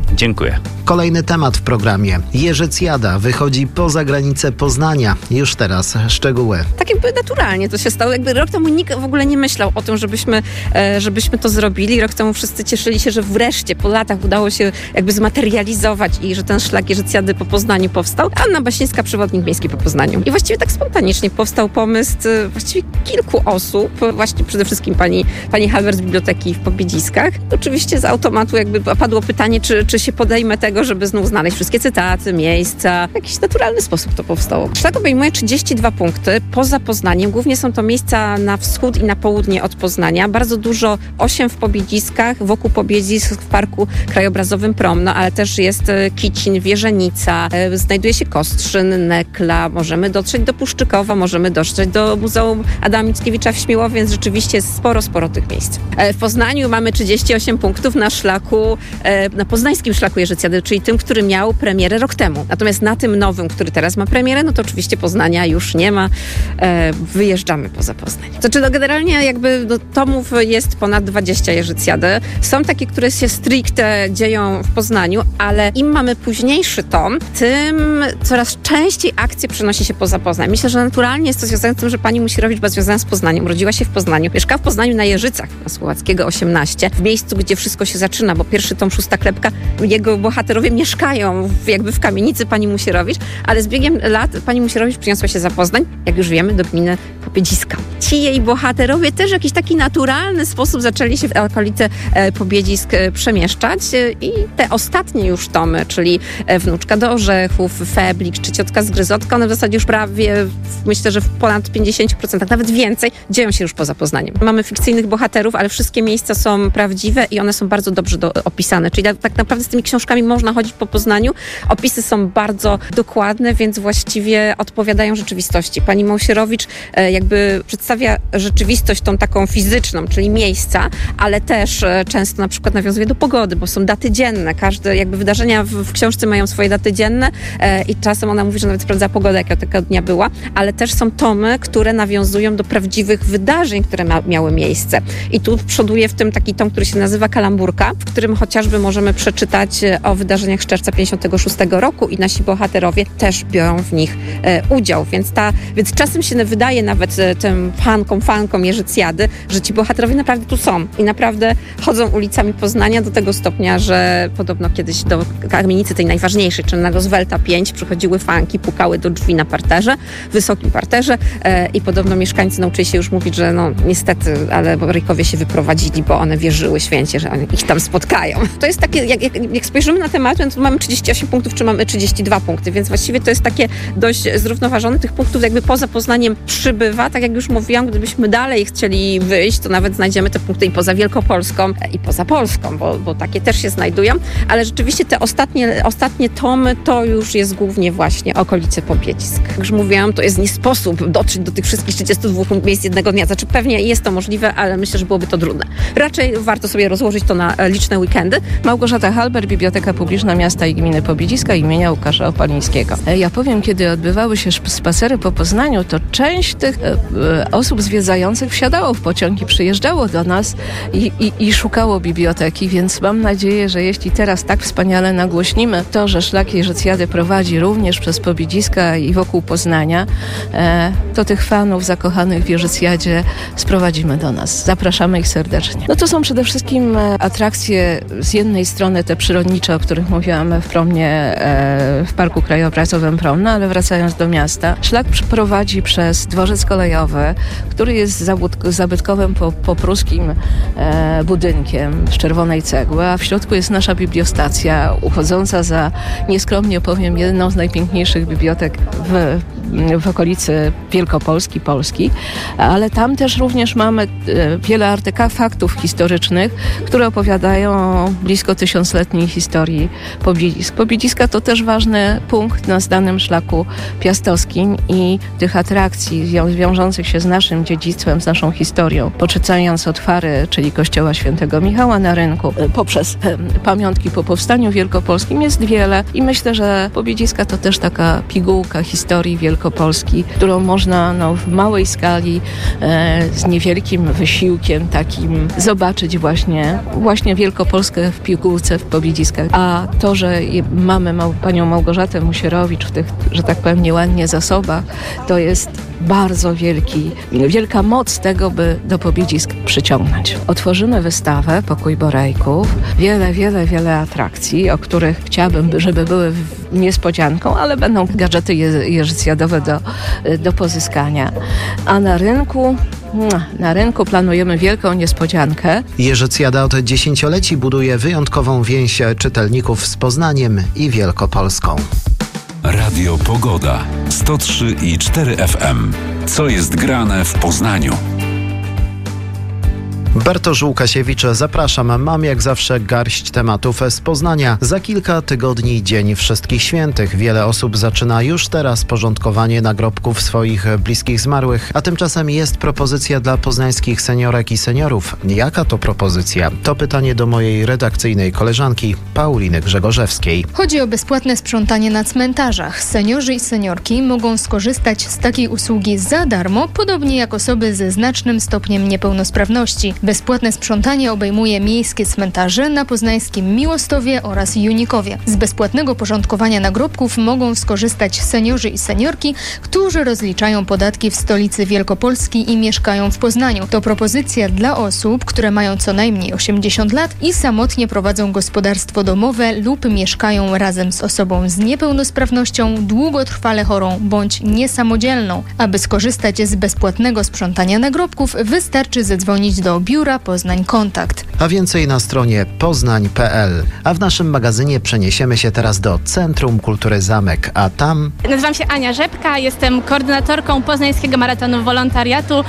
Dziękuję. Kolejny temat w programie. Jerzycjada wychodzi poza granicę Poznania. Już teraz szczegóły. Tak jakby naturalnie to się stało. Jakby rok temu nikt w ogóle nie myślał o tym, żebyśmy, żebyśmy to zrobili. Rok temu wszyscy cieszyli się, że wreszcie po latach udało się jakby zmaterializować i że ten szlak Jerzycjady po Poznaniu powstał. Anna Baśniewska, przewodnik miejski po Poznaniu. I właściwie tak spontanicznie powstał pomysł właściwie kilku osób. Właśnie przede wszystkim pani, pani Halber z Biblioteki w Pobiedziskach. Oczywiście z automatu jakby padło pytanie, czy, czy się podejmę tego, żeby znów znaleźć wszystkie cytaty, miejsca. W jakiś naturalny sposób to powstało. Szlak obejmuje trzydzieści dwa punkty poza Poznaniem. Głównie są to miejsca na wschód i na południe od Poznania. Bardzo dużo, osiem w Pobiedziskach, wokół Pobiedzisk w Parku Krajobrazowym Promno, ale też jest Kicin, Wierzenica, znajduje się Kostrzyn, Nekla, możemy dotrzeć do Puszczykowa, możemy dotrzeć do Muzeum Adama Mickiewicza w Śmiłowie, więc rzeczywiście jest sporo, sporo tych miejsc. W Poznaniu mamy trzydzieści osiem punktów na szlaku, na poznańskim szlaku Jerzycjady, czyli tym, który miał premierę rok temu. Natomiast na tym nowym, który teraz ma premierę, no to oczywiście Poznania już nie ma. Wyjeżdżamy poza Poznań. Znaczy, no generalnie jakby no, tomów jest ponad dwadzieścia Jerzycjady. Są takie, które się stricte dzieją w Poznaniu, ale im mamy późniejszy tom, tym coraz częściej akcje przenosi się poza Poznań. Myślę, że naturalnie jest to związane z tym, że pani Musierowicz była związana z Poznaniem. Urodziła się w Poznaniu. Mieszka w Poznaniu na Jeżycach, na Słowackiego osiemnaście, w miejscu, gdzie wszystko się zaczyna, bo pierwszy tom Szósta Klepka, jego bohaterowie mieszkają w, jakby w kamienicy pani Musierowicz, ale z biegiem lat pani Musierowicz przyniosła się za Poznań, jak już wiemy, do gminy Pobiedziska. Ci jej bohaterowie też w jakiś taki naturalny sposób zaczęli się w okolice e, Pobiedzisk e, przemieszczać e, i te ostatnie już tomy, czyli e, Wnuczka do Orzechów, Feblik czy Ciotka z Gryzotka, one w zasadzie już prawie, myślę, że w ponad pięćdziesiąt procent, nawet więcej, dzieją się już poza Poznaniem. Mamy fikcyjnych bohaterów, ale wszystkie miejsca są prawdziwe i one są bardzo dobrze do, opisane, czyli tak, tak naprawdę z tymi książkami można chodzić po Poznaniu. Opisy są bardzo dokładne, więc właściwie odpowiadają rzeczywistości. Pani Musierowicz e, jakby przedstawia rzeczywistość tą taką fizyczną, czyli miejsca, ale też e, często na przykład nawiązuje do pogody, bo są daty dzienne. Każde jakby wydarzenia w, w książce mają swoje daty dzienne e, i czasem ona mówi, że nawet sprawdza pogodę, jaka tego dnia była, ale też są tomy, które nawiązują do prawdziwych wydarzeń, które ma, miały miejsce. I tu przoduje w tym taki tom, który się nazywa Kalamburka, w którym chociażby możemy przeczytać o wydarzeniach z czerwca pięćdziesiątego szóstego roku i nasi bohaterowie też biorą w nich e, udział. Więc, ta, więc czasem się wydaje nawet e, tym fankom, fankom Jerzycjady, że ci bohaterowie naprawdę tu są i naprawdę chodzą ulicami Poznania do tego stopnia, że podobno kiedyś do kamienicy tej najważniejszej, czyli na Roosevelta pięć, przychodziły fanki, pukały do drzwi na parterze, wysokim parterze e, i podobno mieszkańcy nauczyli się już mówić, że no niestety, ale Borykowie się wyprowadzili, bo one wierzyły święcie, że oni ich tam spotkają. To jest takie, jak, jak, jak spojrzymy na temat, to mamy trzydzieści osiem punktów, czy mamy trzydzieści dwa punkty, więc właściwie to jest takie dość zrównoważone. Tych punktów jakby poza Poznaniem przybywa. Tak jak już mówiłam, gdybyśmy dalej chcieli wyjść, to nawet znajdziemy te punkty i poza Wielkopolską, i poza Polską, bo, bo takie też się znajdują, ale rzeczywiście te ostatnie, ostatnie tomy to już jest głównie właśnie okolice Pobiedzisk. Jak już mówiłam, to jest nie sposób dotrzeć do tych wszystkich trzydziestu dwóch miejsc jednego dnia. Znaczy pewnie jest to możliwe, ale myślę, że byłoby to trudne. Raczej warto sobie rozłożyć to na liczne weekendy. Małgorzata Halber, Biblioteka Publiczna Miasta i Gminy Pobiedziska imienia Łukasza Opalińskiego. Ja powiem, kiedy odbywały się spacery po Poznaniu, to część tych e, e, osób zwiedzających wsiadało w pociąg i przyjeżdżało do nas i, i, i szukało biblioteki, więc mam nadzieję, że jeśli teraz tak wspaniale nagłośnimy to, że szlak Jerzycjady prowadzi również przez Pobiedziska i wokół Poznania, e, to tych fanów zakochanych w Jerzycjadzie sprowadzimy do nas. Zapraszamy ich serdecznie. No to są przede wszystkim atrakcje z jednej strony te przyrodnicze, o których mówiłam w Promnie, e, w Parku Krajobrazowym Promno, ale wracając do miasta, szlak prowadzi przez dworzec kolejowy, który jest zabytkowym po, popruskim e, budynkiem z czerwonej cegły, a w środku jest nasza bibliostacja, uchodząca za, nieskromnie powiem, jedną z najpiękniejszych bibliotek w, w okolicy Wielkopolski, Polski, ale tam też również mamy e, wiele artefaktów historycznych, które opowiadają o blisko tysiącletniej historii Pobiedzisk. Pobiedziska to też ważny punkt na danym szlaku piastowskim i tych atrakcji wią- wiążących się z naszym dziedzictwem, z naszą historią, poczynając od Fary, czyli kościoła świętego Michała na Rynku, poprzez pamiątki po powstaniu wielkopolskim jest wiele i myślę, że Pobiedziska to też taka pigułka historii Wielkopolski, którą można no, w małej skali, e, z niewielkim wysiłkiem takim zobaczyć właśnie, właśnie Wielkopolskę w pigułce w Pobiedziskach. Powiedziska. A to, że mamy mał, panią Małgorzatę Musierowicz w tych, że tak powiem, nieładnie zasobach, to jest bardzo wielki, wielka moc tego, by do Pobiedzisk przyciągnąć. Otworzymy wystawę Pokój Borejków. Wiele, wiele, wiele atrakcji, o których chciałabym, żeby były niespodzianką, ale będą gadżety jeżycjadowe do, do pozyskania. A na rynku Na rynku planujemy wielką niespodziankę. Jerzycjada od dziesięcioleci buduje wyjątkową więź czytelników z Poznaniem i Wielkopolską. Radio Pogoda. sto trzy i cztery F M. Co jest grane w Poznaniu? Bartosz Łukasiewicz, zapraszam. Mam jak zawsze garść tematów z Poznania. Za kilka tygodni Dzień Wszystkich Świętych. Wiele osób zaczyna już teraz porządkowanie nagrobków swoich bliskich zmarłych, a tymczasem jest propozycja dla poznańskich seniorek i seniorów. Jaka to propozycja? To pytanie do mojej redakcyjnej koleżanki Pauliny Grzegorzewskiej. Chodzi o bezpłatne sprzątanie na cmentarzach. Seniorzy i seniorki mogą skorzystać z takiej usługi za darmo, podobnie jak osoby ze znacznym stopniem niepełnosprawności. Bezpłatne sprzątanie obejmuje miejskie cmentarze na poznańskim Miłostowie oraz Junikowie. Z bezpłatnego porządkowania nagrobków mogą skorzystać seniorzy i seniorki, którzy rozliczają podatki w stolicy Wielkopolski i mieszkają w Poznaniu. To propozycja dla osób, które mają co najmniej osiemdziesiąt lat i samotnie prowadzą gospodarstwo domowe lub mieszkają razem z osobą z niepełnosprawnością, długotrwale chorą bądź niesamodzielną. Aby skorzystać z bezpłatnego sprzątania nagrobków, wystarczy zadzwonić do Biura Poznań Kontakt. A więcej na stronie poznań kropka p l. A w naszym magazynie przeniesiemy się teraz do Centrum Kultury Zamek, a tam... Nazywam się Ania Rzepka, jestem koordynatorką Poznańskiego Maratonu Wolontariatu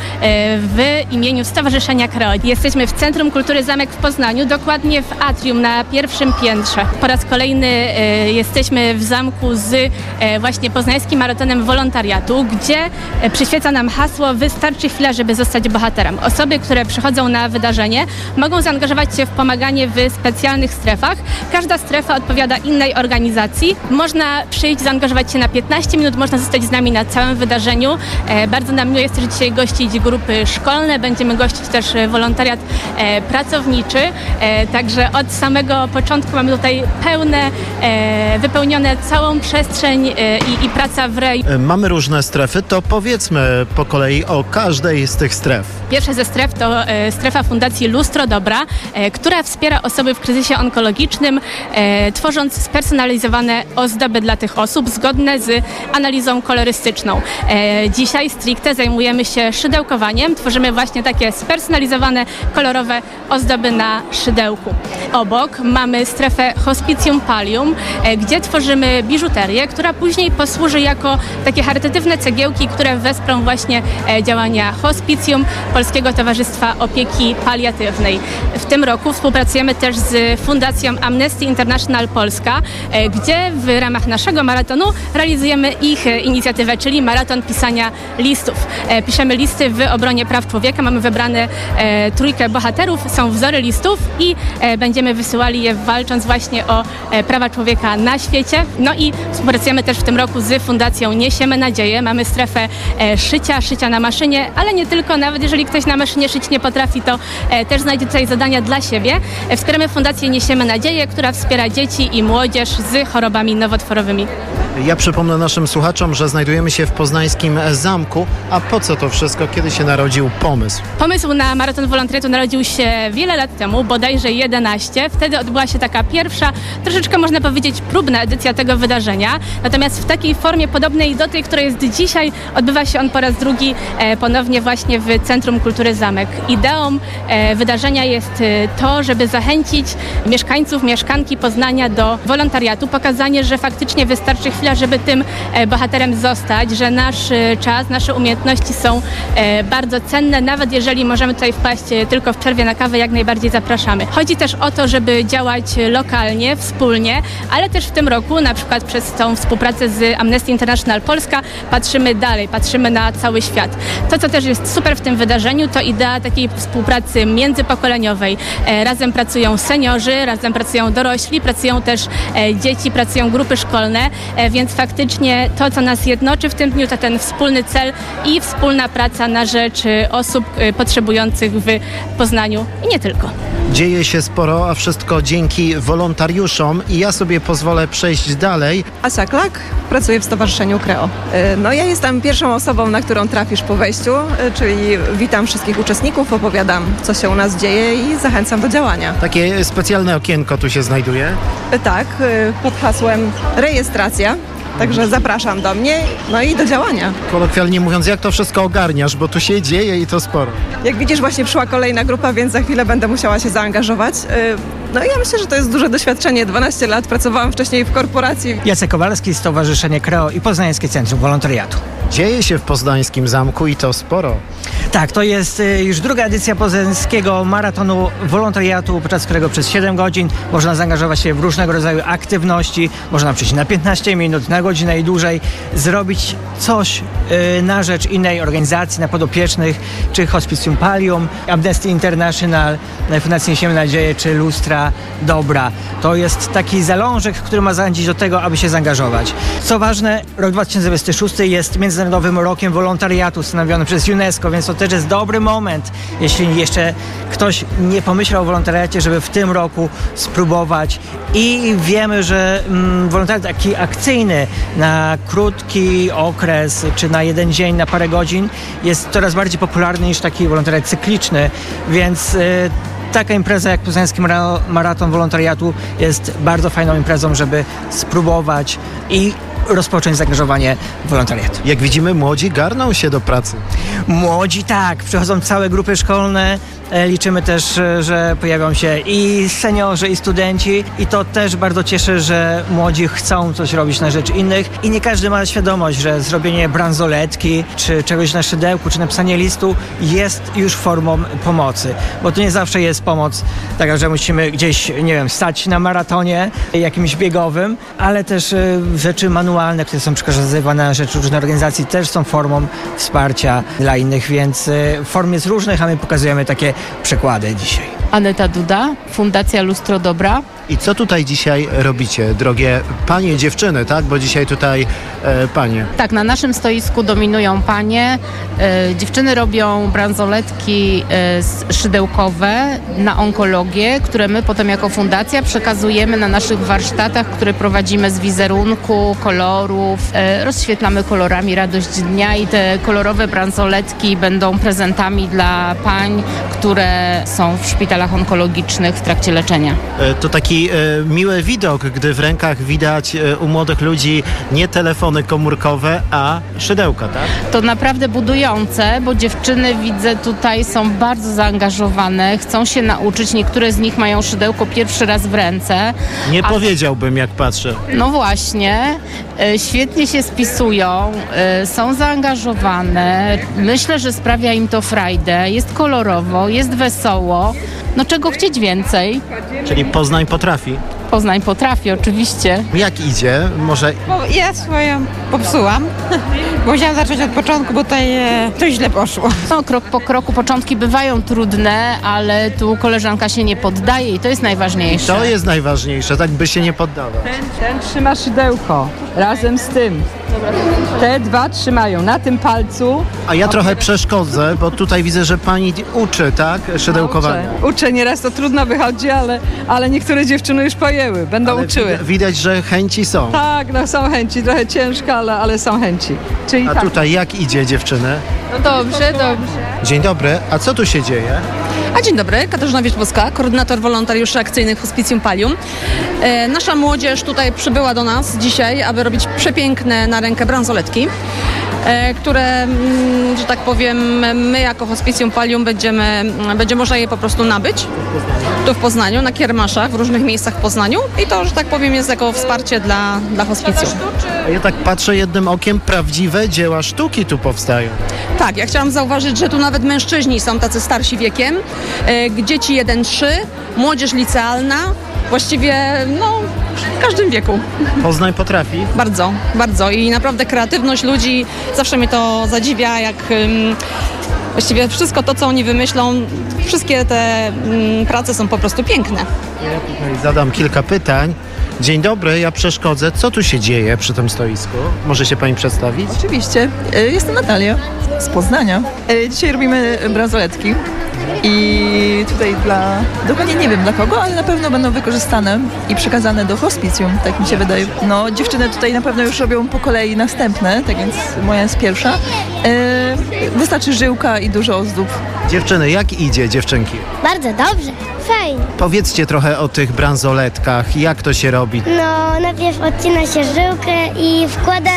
w imieniu Stowarzyszenia Kreol. Jesteśmy w Centrum Kultury Zamek w Poznaniu, dokładnie w atrium na pierwszym piętrze. Po raz kolejny jesteśmy w zamku z właśnie Poznańskim Maratonem Wolontariatu, gdzie przyświeca nam hasło "Wystarczy chwila, żeby zostać bohaterem". Osoby, które przychodzą na wydarzenie, mogą zaangażować się w pomaganie w specjalnych strefach. Każda strefa odpowiada innej organizacji. Można przyjść, zaangażować się na piętnaście minut, można zostać z nami na całym wydarzeniu. E, bardzo nam miło jest też dzisiaj gościć grupy szkolne, będziemy gościć też wolontariat e, pracowniczy. E, także od samego początku mamy tutaj pełne, e, wypełnione całą przestrzeń e, i, i praca w rej. Mamy różne strefy, to powiedzmy po kolei o każdej z tych stref. Pierwsza ze stref to e, strefa Fundacji Lustro Dobra, e, która wspiera osoby w kryzysie onkologicznym, e, tworząc spersonalizowane ozdoby dla tych osób zgodne z analizą kolorystyczną. E, dzisiaj stricte zajmujemy się szydełkowaniem, tworzymy właśnie takie spersonalizowane, kolorowe ozdoby na szydełku. Obok mamy strefę Hospicjum Pallium, e, gdzie tworzymy biżuterię, która później posłuży jako takie charytatywne cegiełki, które wesprą właśnie e, działania hospicjum Polskiego Towarzystwa Opieki Paliatywnej. W tym roku współpracujemy też z Fundacją Amnesty International Polska, e, gdzie w ramach naszego maratonu realizujemy ich e, inicjatywę, czyli maraton pisania listów. E, piszemy listy w obronie praw człowieka, mamy wybrane e, trójkę bohaterów, są wzory listów i e, będziemy wysyłali je walcząc właśnie o e, prawa człowieka na świecie. No i współpracujemy też w tym roku z Fundacją Niesiemy Nadzieję. Mamy strefę e, szycia, szycia na maszynie, ale nie tylko, nawet jeżeli ktoś na maszynie szyć nie potrafi, to e, też znajdzie tutaj zadania dla siebie. E, wspieramy Fundację Niesiemy Nadzieję, która wspiera dzieci i młodzież z chorobami nowotworowymi. Ja przypomnę naszym słuchaczom, że znajdujemy się w poznańskim zamku. A po co to wszystko? Kiedy się narodził pomysł? Pomysł na Maraton Wolontariatu narodził się wiele lat temu, bodajże jedenaście. Wtedy odbyła się taka pierwsza, troszeczkę można powiedzieć próbna edycja tego wydarzenia. Natomiast w takiej formie podobnej do tej, która jest dzisiaj, odbywa się on po raz drugi e, ponownie właśnie w Centrum Kultury Zamek. Ideą e, wydarzenia jest e, to, żeby zachęcić mieszkańców, mieszkanki Poznania do wolontariatu, pokazanie, że faktycznie wystarczy chwila, żeby tym e, bohaterem zostać, że nasz e, czas, nasze umiejętności są e, bardzo cenne, nawet jeżeli możemy tutaj wpaść e, tylko w przerwie na kawę, jak najbardziej zapraszamy. Chodzi też o to, żeby działać lokalnie, wspólnie, ale też w tym roku, na przykład przez tą współpracę z Amnesty International Polska, patrzymy dalej, patrzymy na cały świat. To, co też jest super w tym wydarzeniu, to idea takiej współpracy międzypokoleniowej. E, razem pracują seniorzy, razem pracują dorośli, pracują też e, dzieci, pracują grupy szkolne, e, więc faktycznie to, co nas jednoczy w tym dniu, to ten wspólny cel i wspólna praca na rzecz osób e, potrzebujących w Poznaniu i nie tylko. Dzieje się sporo, a wszystko dzięki wolontariuszom i ja sobie pozwolę przejść dalej. Asia Klak, pracuję w Stowarzyszeniu Kreo. No ja jestem pierwszą osobą, na którą trafisz po wejściu, czyli witam wszystkich uczestników, opowiadam, co się u nas dzieje i zachęcam do działania. Takie specjalne okienko tu się znajduje? Tak, pod hasłem rejestracja. Także zapraszam do mnie, no i do działania. Kolokwialnie mówiąc, jak to wszystko ogarniasz, bo tu się dzieje i to sporo. Jak widzisz, właśnie przyszła kolejna grupa, więc za chwilę będę musiała się zaangażować. No i ja myślę, że to jest duże doświadczenie. dwanaście lat pracowałam wcześniej w korporacji. Jacek Kowalski, Stowarzyszenie Kreo i Poznańskie Centrum Wolontariatu. Dzieje się w Poznańskim Zamku i to sporo. Tak, to jest już druga edycja poznańskiego maratonu wolontariatu, podczas którego przez siedem godzin można zaangażować się w różnego rodzaju aktywności, można przyjść na piętnaście minut, na godzinę i dłużej, zrobić coś yy, na rzecz innej organizacji, na podopiecznych, czy Hospicjum Pallium, Amnesty International, Fundacji Niesiemy Nadzieję, czy Lustra Dobra. To jest taki zalążek, który ma zachęcić do tego, aby się zaangażować. Co ważne, rok dwa tysiące dwudziesty szósty jest Międzynarodowym Rokiem Wolontariatu ustanowiony przez UNESCO, więc to też jest dobry moment, jeśli jeszcze ktoś nie pomyślał o wolontariacie, żeby w tym roku spróbować. I wiemy, że mm, wolontariat taki akcyjny na krótki okres, czy na jeden dzień, na parę godzin jest coraz bardziej popularny niż taki wolontariat cykliczny, więc y, taka impreza jak Poznański Maraton Wolontariatu jest bardzo fajną imprezą, żeby spróbować i rozpocząć zaangażowanie w wolontariat. Jak widzimy, młodzi garną się do pracy. Młodzi tak, przychodzą całe grupy szkolne, liczymy też, że pojawią się i seniorzy, i studenci i to też bardzo cieszy, że młodzi chcą coś robić na rzecz innych i nie każdy ma świadomość, że zrobienie bransoletki, czy czegoś na szydełku, czy napisanie listu jest już formą pomocy, bo to nie zawsze jest pomoc taka, że musimy gdzieś, nie wiem, stać na maratonie jakimś biegowym, ale też y, rzeczy manualne, które są przekazywane na rzecz różnych organizacji, też są formą wsparcia dla innych, więc y, form jest różnych, a my pokazujemy takie przykłady dzisiaj. Aneta Duda, Fundacja Lustro Dobra. I co tutaj dzisiaj robicie, drogie panie, dziewczyny, tak? Bo dzisiaj tutaj e, panie. Tak, na naszym stoisku dominują panie. E, dziewczyny robią bransoletki e, szydełkowe na onkologię, które my potem jako fundacja przekazujemy na naszych warsztatach, które prowadzimy z wizerunku, kolorów. E, rozświetlamy kolorami radość dnia i te kolorowe bransoletki będą prezentami dla pań, które są w szpitalach onkologicznych w trakcie leczenia. E, to taki e, miły widok, gdy w rękach widać e, u młodych ludzi nie telefony komórkowe, a szydełka, tak? To naprawdę budujące, bo dziewczyny, widzę, tutaj są bardzo zaangażowane, chcą się nauczyć. Niektóre z nich mają szydełko pierwszy raz w ręce. Nie a... powiedziałbym, jak patrzę. No właśnie, e, świetnie się spisują, e, są zaangażowane. Myślę, że sprawia im to frajdę. Jest kolorowo, jest wesoło. No czego chcieć więcej? Czyli Poznań potrafi? Poznań potrafi, oczywiście. Jak idzie? Może... Bo ja swoją popsułam, bo musiałam zacząć od początku, bo tutaj e, to źle poszło. No, krok po kroku, początki bywają trudne, ale tu koleżanka się nie poddaje i to jest najważniejsze. I to jest najważniejsze, tak by się nie poddawać. Ten, ten trzyma szydełko razem z tym. Te dwa trzymają na tym palcu. A ja trochę przeszkodzę, bo tutaj widzę, że pani uczy, tak? Szydełkowania. No, uczę. uczę, nieraz to trudno wychodzi, ale, ale niektóre dziewczyny już pojęły, będą ale uczyły. Widać, że chęci są. Tak, no są chęci, trochę ciężko, ale, ale są chęci. Czyli A tak. tutaj jak idzie, dziewczyny? No dobrze, dobrze. Dzień dobry, a co tu się dzieje? A dzień dobry, Katarzyna Wierzbowska, koordynator wolontariuszy akcyjnych Hospicjum Pallium. E, nasza młodzież tutaj przybyła do nas dzisiaj, aby robić przepiękne na rękę bransoletki, e, które, m, że tak powiem, my jako Hospicjum Pallium będziemy, będzie można je po prostu nabyć tu w Poznaniu, na kiermaszach, w różnych miejscach w Poznaniu i to, że tak powiem, jest jako wsparcie dla, dla hospicjum. A ja tak patrzę jednym okiem, prawdziwe dzieła sztuki tu powstają. Tak, ja chciałam zauważyć, że tu nawet mężczyźni są tacy starsi wiekiem, e, dzieci jeden trzy, młodzież licealna, właściwie no w każdym wieku. Poznań potrafi? Bardzo, bardzo i naprawdę kreatywność ludzi, zawsze mnie to zadziwia, jak um, właściwie wszystko to, co oni wymyślą, wszystkie te um, prace są po prostu piękne. Ja tutaj zadam kilka pytań. Dzień dobry, ja przeszkodzę. Co tu się dzieje przy tym stoisku? Może się pani przedstawić? Oczywiście. Jestem Natalia z Poznania. Dzisiaj robimy bransoletki i tutaj dla, dokładnie nie wiem dla kogo, ale na pewno będą wykorzystane i przekazane do hospicjum, tak mi się wydaje. No, dziewczyny tutaj na pewno już robią po kolei następne, tak więc moja jest pierwsza. Wystarczy żyłka i dużo ozdób. Dziewczyny, jak idzie, dziewczynki? Bardzo dobrze, fajnie. Powiedzcie trochę o tych bransoletkach, jak to się robi? No, najpierw odcina się żyłkę i wkłada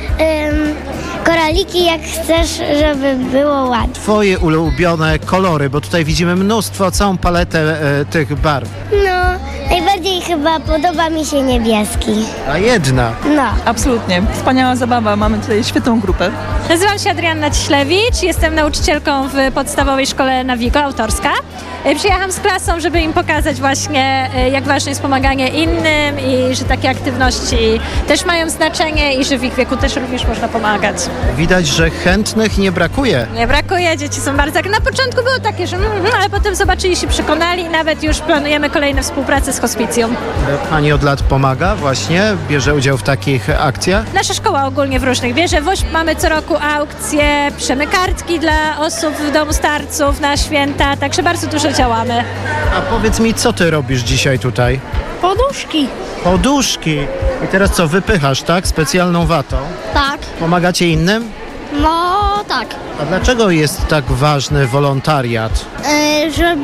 ym, koraliki, jak chcesz, żeby było ładnie. Twoje ulubione kolory, bo tutaj widzimy mnóstwo, całą paletę e, tych barw. No, najbardziej chyba podoba mi się niebieski. A jedna? No. Absolutnie. Wspaniała zabawa, mamy tutaj świetną grupę. Nazywam się Adrianna Ciślewicz, jestem nauczycielką w podstawowej szkole Navigo, autorska. Przyjechałam z klasą, żeby im pokazać właśnie, jak ważne jest pomaganie innym i że takie aktywności też mają znaczenie i że w ich wieku też również można pomagać. Widać, że chętnych nie brakuje. Nie brakuje, dzieci są bardzo... Na początku było takie, że mm, ale potem zobaczyli się, przekonali i nawet już planujemy kolejne współpracę z hospicjum. Pani od lat pomaga właśnie, bierze udział w takich akcjach? Nasza szkoła ogólnie w różnych bierze. W O Ś P mamy co roku aukcje, piszemy kartki dla osób w domu starców na święta, także bardzo dużo działamy. A powiedz mi, co ty robisz dzisiaj tutaj? Poduszki. Poduszki. I teraz co, wypychasz, tak? Specjalną watą? Tak. Pomagacie innym? No, tak. A dlaczego jest tak ważny wolontariat? E, żeby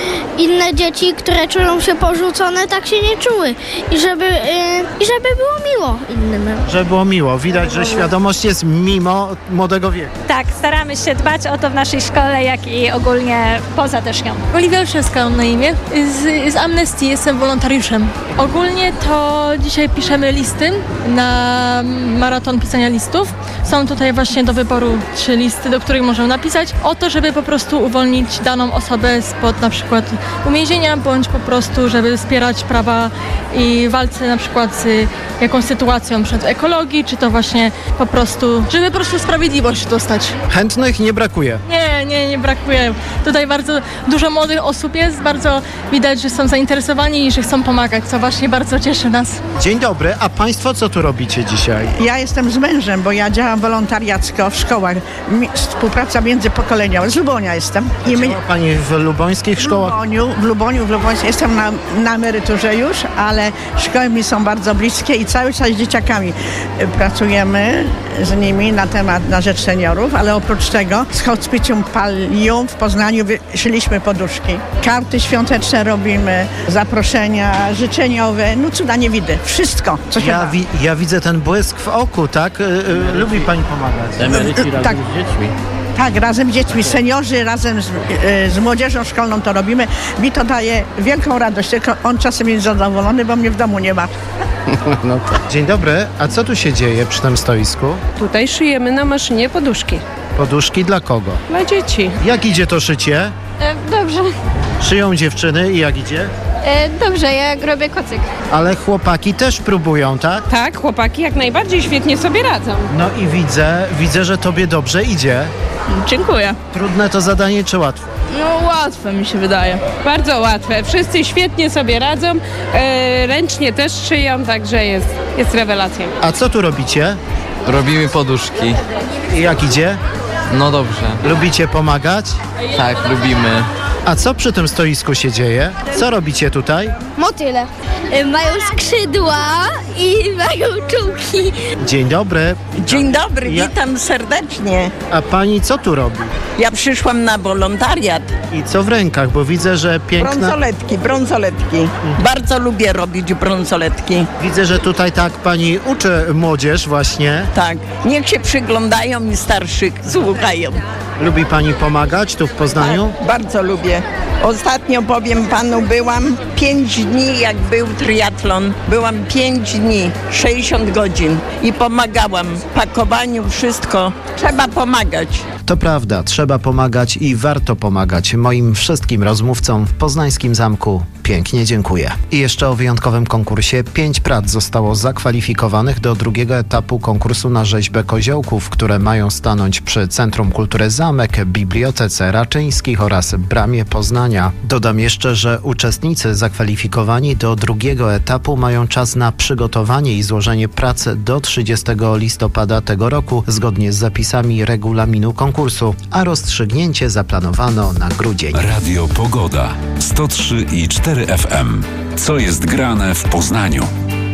inne dzieci, które czują się porzucone, tak się nie czuły. I żeby, e, i żeby było miło innym. Żeby było miło. Widać, że świadomość jest mimo młodego wieku. Tak, staramy się dbać o to w naszej szkole, jak i ogólnie poza też nią. Oliwia Olszewska mam na imię. Z, z Amnesty jestem wolontariuszem. Ogólnie to dzisiaj piszemy listy na maraton pisania listów. Są tutaj właśnie do wyboru trzy listy, do których możemy napisać o to, żeby po prostu uwolnić daną osobę spod na przykład uwięzienia, bądź po prostu, żeby wspierać prawa i walce na przykład z jakąś sytuacją przed ekologii, czy to właśnie po prostu, żeby po prostu sprawiedliwość dostać. Chętnych nie brakuje? Nie, nie, nie brakuje. Tutaj bardzo dużo młodych osób jest, bardzo widać, że są zainteresowani i że chcą pomagać, co właśnie bardzo cieszy nas. Dzień dobry, a państwo co tu robicie dzisiaj? Ja jestem z mężem, bo ja działam wolontariacko w szkołach. Współpraca międzypokoleniowa. Z Lubonia jestem. I my... Działa pani w lubońskich szkołach? W Luboniu, w Luboniu, w Luboniu. Jestem na, na emeryturze już, ale szkoły mi są bardzo bliskie i cały czas z dzieciakami pracujemy z nimi na temat, na rzecz seniorów, ale oprócz tego z hospicjum Palium w Poznaniu szyliśmy poduszki. Karty świąteczne robimy, zaproszenia życzeniowe, no cuda nie widzę. Wszystko, co się ja, da. wi- ja widzę ten błysk w oku, tak? Y- y- lubi pani pomagać. Emeryci razem tak. z dziećmi. Tak, razem z dziećmi, seniorzy, razem z, y, z młodzieżą szkolną to robimy. Mi to daje wielką radość, tylko on czasem jest zadowolony, bo mnie w domu nie ma. No tak. Dzień dobry, a co tu się dzieje przy tym stoisku? Tutaj szyjemy na maszynie poduszki. Poduszki dla kogo? Dla dzieci. Jak idzie to szycie? E, dobrze. Szyją dziewczyny i jak idzie? E, dobrze, ja robię kocyk. Ale chłopaki też próbują, tak? Tak, chłopaki jak najbardziej świetnie sobie radzą. No i widzę, widzę, że tobie dobrze idzie. Dziękuję. Trudne to zadanie czy łatwe? No łatwe mi się wydaje. Bardzo łatwe. Wszyscy świetnie sobie radzą. E, ręcznie też szyją, także jest, jest rewelacja. A co tu robicie? Robimy poduszki. I jak idzie? No dobrze. Lubicie pomagać? Tak, lubimy. A co przy tym stoisku się dzieje? Co robicie tutaj? Motyle. Mają skrzydła i mają czułki. Dzień dobry. Dzień dobry, Ja- witam serdecznie. A pani co tu robi? Ja przyszłam na wolontariat. I co w rękach? Bo widzę, że piękna... Brązoletki, brązoletki. Bardzo lubię robić brązoletki. Widzę, że tutaj tak pani uczy młodzież właśnie. Tak, niech się przyglądają i starszych słuchają. Lubi pani pomagać tu w Poznaniu? Tak, bardzo lubię. Ostatnio powiem panu, byłam pięć dni, jak był triatlon. Byłam pięć dni, sześćdziesiąt godzin i pomagałam. W pakowaniu, wszystko. Trzeba pomagać. To prawda, trzeba pomagać i warto pomagać. Moim wszystkim rozmówcom w Poznańskim Zamku Pięknie dziękuję. I jeszcze o wyjątkowym konkursie. Pięć prac zostało zakwalifikowanych do drugiego etapu konkursu na rzeźbę koziołków, które mają stanąć przy Centrum Kultury Zamek, Bibliotece Raczyńskich oraz Bramie Poznania. Dodam jeszcze, że uczestnicy zakwalifikowani do drugiego etapu mają czas na przygotowanie i złożenie pracy do trzydziestego listopada tego roku, zgodnie z zapisami regulaminu konkursu, a rozstrzygnięcie zaplanowano na grudzień. Radio Pogoda sto trzy i cztery F M. Co jest grane w Poznaniu?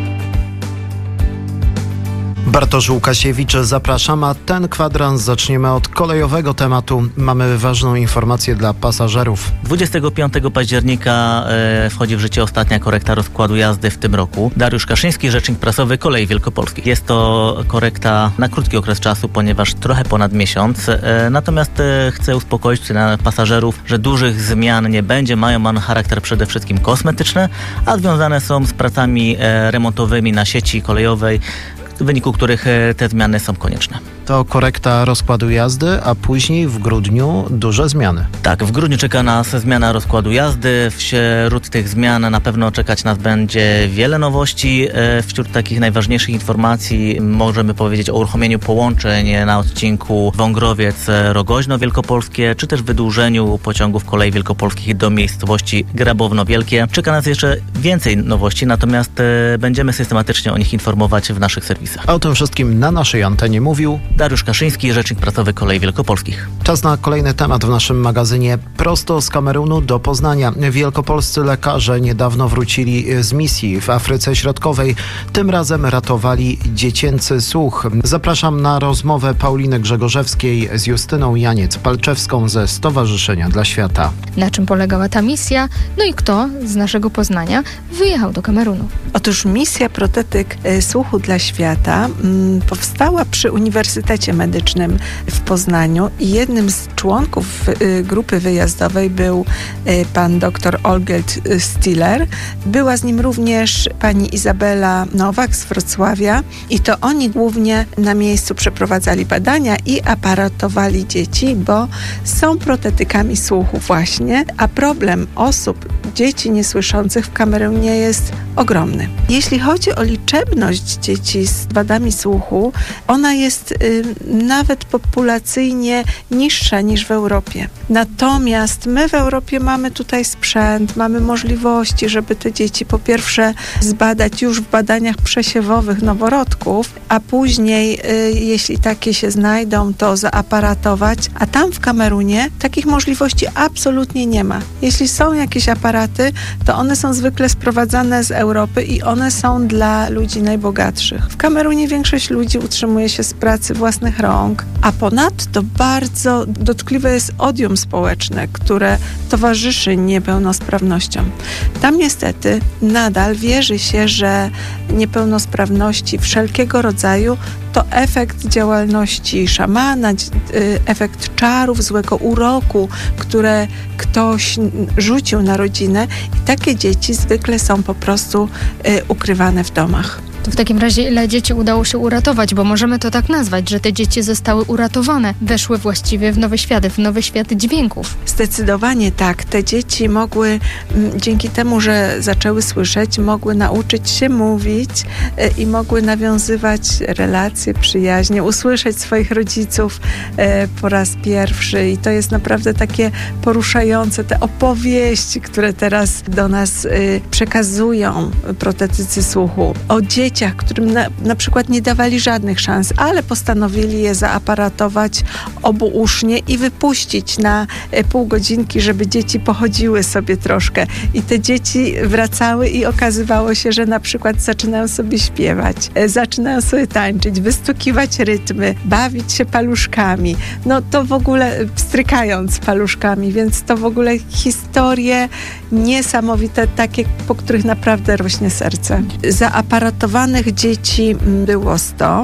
Bartosz Łukasiewicz, zapraszam, a ten kwadrans zaczniemy od kolejowego tematu. Mamy ważną informację dla pasażerów. dwudziestego piątego października e, wchodzi w życie ostatnia korekta rozkładu jazdy w tym roku. Dariusz Kaszyński, rzecznik prasowy Kolei Wielkopolskich. Jest to korekta na krótki okres czasu, ponieważ trochę ponad miesiąc. E, natomiast e, chcę uspokoić pasażerów, że dużych zmian nie będzie. Mają one charakter przede wszystkim kosmetyczny, a związane są z pracami e, remontowymi na sieci kolejowej, w wyniku których te zmiany są konieczne. To korekta rozkładu jazdy, a później w grudniu duże zmiany. Tak, w grudniu czeka nas zmiana rozkładu jazdy. Wśród tych zmian na pewno czekać nas będzie wiele nowości. Wśród takich najważniejszych informacji możemy powiedzieć o uruchomieniu połączeń na odcinku Wągrowiec-Rogoźno Wielkopolskie, czy też wydłużeniu pociągów Kolei Wielkopolskich do miejscowości Grabowno Wielkie. Czeka nas jeszcze więcej nowości, natomiast będziemy systematycznie o nich informować w naszych serwisach. A o tym wszystkim na naszej antenie mówił Dariusz Kaszyński, rzecznik prasowy Kolei Wielkopolskich. Czas na kolejny temat w naszym magazynie. Prosto z Kamerunu do Poznania. Wielkopolscy lekarze niedawno wrócili z misji w Afryce Środkowej. Tym razem ratowali dziecięcy słuch. Zapraszam na rozmowę Pauliny Grzegorzewskiej z Justyną Janiec-Palczewską ze Stowarzyszenia dla Świata. Na czym polegała ta misja? No i kto z naszego Poznania wyjechał do Kamerunu? Otóż misja Protetyk Słuchu dla Świata m, powstała przy Uniwersytecie Medycznym w Poznaniu i jednym z członków y, grupy wyjazdowej był y, pan dr Olgierd Stiller. Była z nim również pani Izabela Nowak z Wrocławia i to oni głównie na miejscu przeprowadzali badania i aparatowali dzieci, bo są protetykami słuchu właśnie, a problem osób, dzieci niesłyszących w Kamerunie jest ogromny. Jeśli chodzi o liczebność dzieci z wadami słuchu, ona jest y, nawet populacyjnie niższa niż w Europie. Natomiast my w Europie mamy tutaj sprzęt, mamy możliwości, żeby te dzieci po pierwsze zbadać już w badaniach przesiewowych noworodków, a później, y, jeśli takie się znajdą, to zaaparatować, a tam w Kamerunie takich możliwości absolutnie nie ma. Jeśli są jakieś aparaty, to one są zwykle sprowadzane z Europy i one są dla ludzi najbogatszych. W Kamerunie większość ludzi utrzymuje się z pracy własnych rąk, a ponadto bardzo dotkliwe jest odium społeczne, które towarzyszy niepełnosprawnościom. Tam niestety nadal wierzy się, że niepełnosprawności wszelkiego rodzaju to efekt działalności szamana, efekt czarów, złego uroku, które ktoś rzucił na rodzinę i takie dzieci zwykle są po prostu ukrywane w domach. To w takim razie ile dzieci udało się uratować, bo możemy to tak nazwać, że te dzieci zostały uratowane, weszły właściwie w nowy świat, w nowy świat dźwięków. Zdecydowanie tak. Te dzieci mogły, m, dzięki temu, że zaczęły słyszeć, mogły nauczyć się mówić e, i mogły nawiązywać relacje, przyjaźnie, usłyszeć swoich rodziców e, po raz pierwszy i to jest naprawdę takie poruszające, te opowieści, które teraz do nas e, przekazują protetycy słuchu o dzieciach, którym na, na przykład nie dawali żadnych szans, ale postanowili je zaaparatować obuusznie i wypuścić na e, pół godzinki, żeby dzieci pochodziły sobie troszkę. I te dzieci wracały i okazywało się, że na przykład zaczynają sobie śpiewać, e, zaczynają sobie tańczyć, wystukiwać rytmy, bawić się paluszkami. No to w ogóle strykając paluszkami, więc to w ogóle historie niesamowite, takie, po których naprawdę rośnie serce. Zaaparatowane dzieci było sto.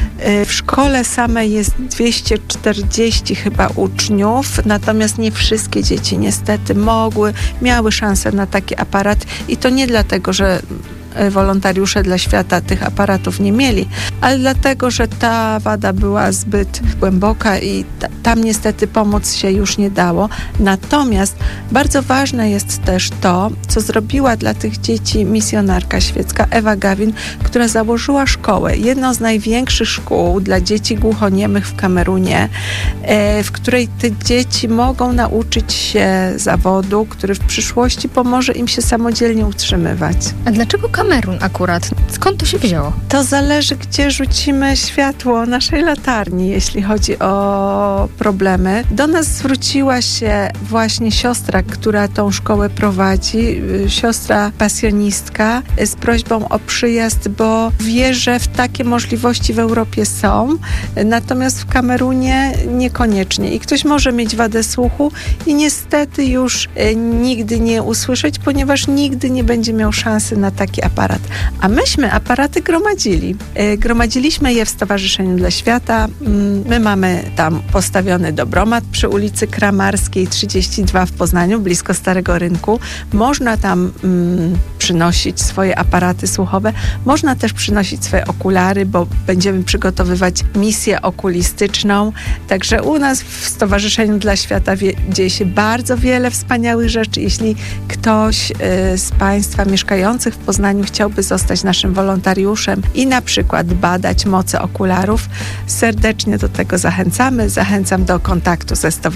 W szkole samej jest dwieście czterdzieści chyba uczniów, natomiast nie wszystkie dzieci niestety mogły, miały szansę na taki aparat i to nie dlatego, że wolontariusze dla świata tych aparatów nie mieli, ale dlatego, że ta wada była zbyt głęboka i t- tam niestety pomóc się już nie dało. Natomiast bardzo ważne jest też to, co zrobiła dla tych dzieci misjonarka świecka Ewa Gawin, która założyła szkołę, jedną z największych szkół dla dzieci głuchoniemych w Kamerunie, w której te dzieci mogą nauczyć się zawodu, który w przyszłości pomoże im się samodzielnie utrzymywać. A dlaczego Kamerun akurat? Skąd to się wzięło? To zależy, gdzie rzucimy światło naszej latarni, jeśli chodzi o problemy. Do nas zwróciła się właśnie siostra, która tą szkołę prowadzi, siostra pasjonistka, z prośbą o przyjazd, bo wie, że w takie możliwości w Europie są, natomiast w Kamerunie niekoniecznie. I ktoś może mieć wadę słuchu i niestety już nigdy nie usłyszeć, ponieważ nigdy nie będzie miał szansy na taki aparat. A myśmy aparaty gromadzili. Gromadziliśmy je w Stowarzyszeniu dla Świata. My mamy tam postawiony dobromat przy ulicy Kramarskiej trzydzieści dwa w Poznaniu, blisko Starego Rynku. Można tam mm, przynosić swoje aparaty słuchowe. Można też przynosić swoje okulary, bo będziemy przygotowywać misję okulistyczną. Także u nas w Stowarzyszeniu dla Świata wie, dzieje się bardzo wiele wspaniałych rzeczy. Jeśli ktoś y, z Państwa mieszkających w Poznaniu chciałby zostać naszym wolontariuszem i na przykład badać moce okularów, serdecznie do tego zachęcamy. Zachęcam do kontaktu ze Stowarzyszeniem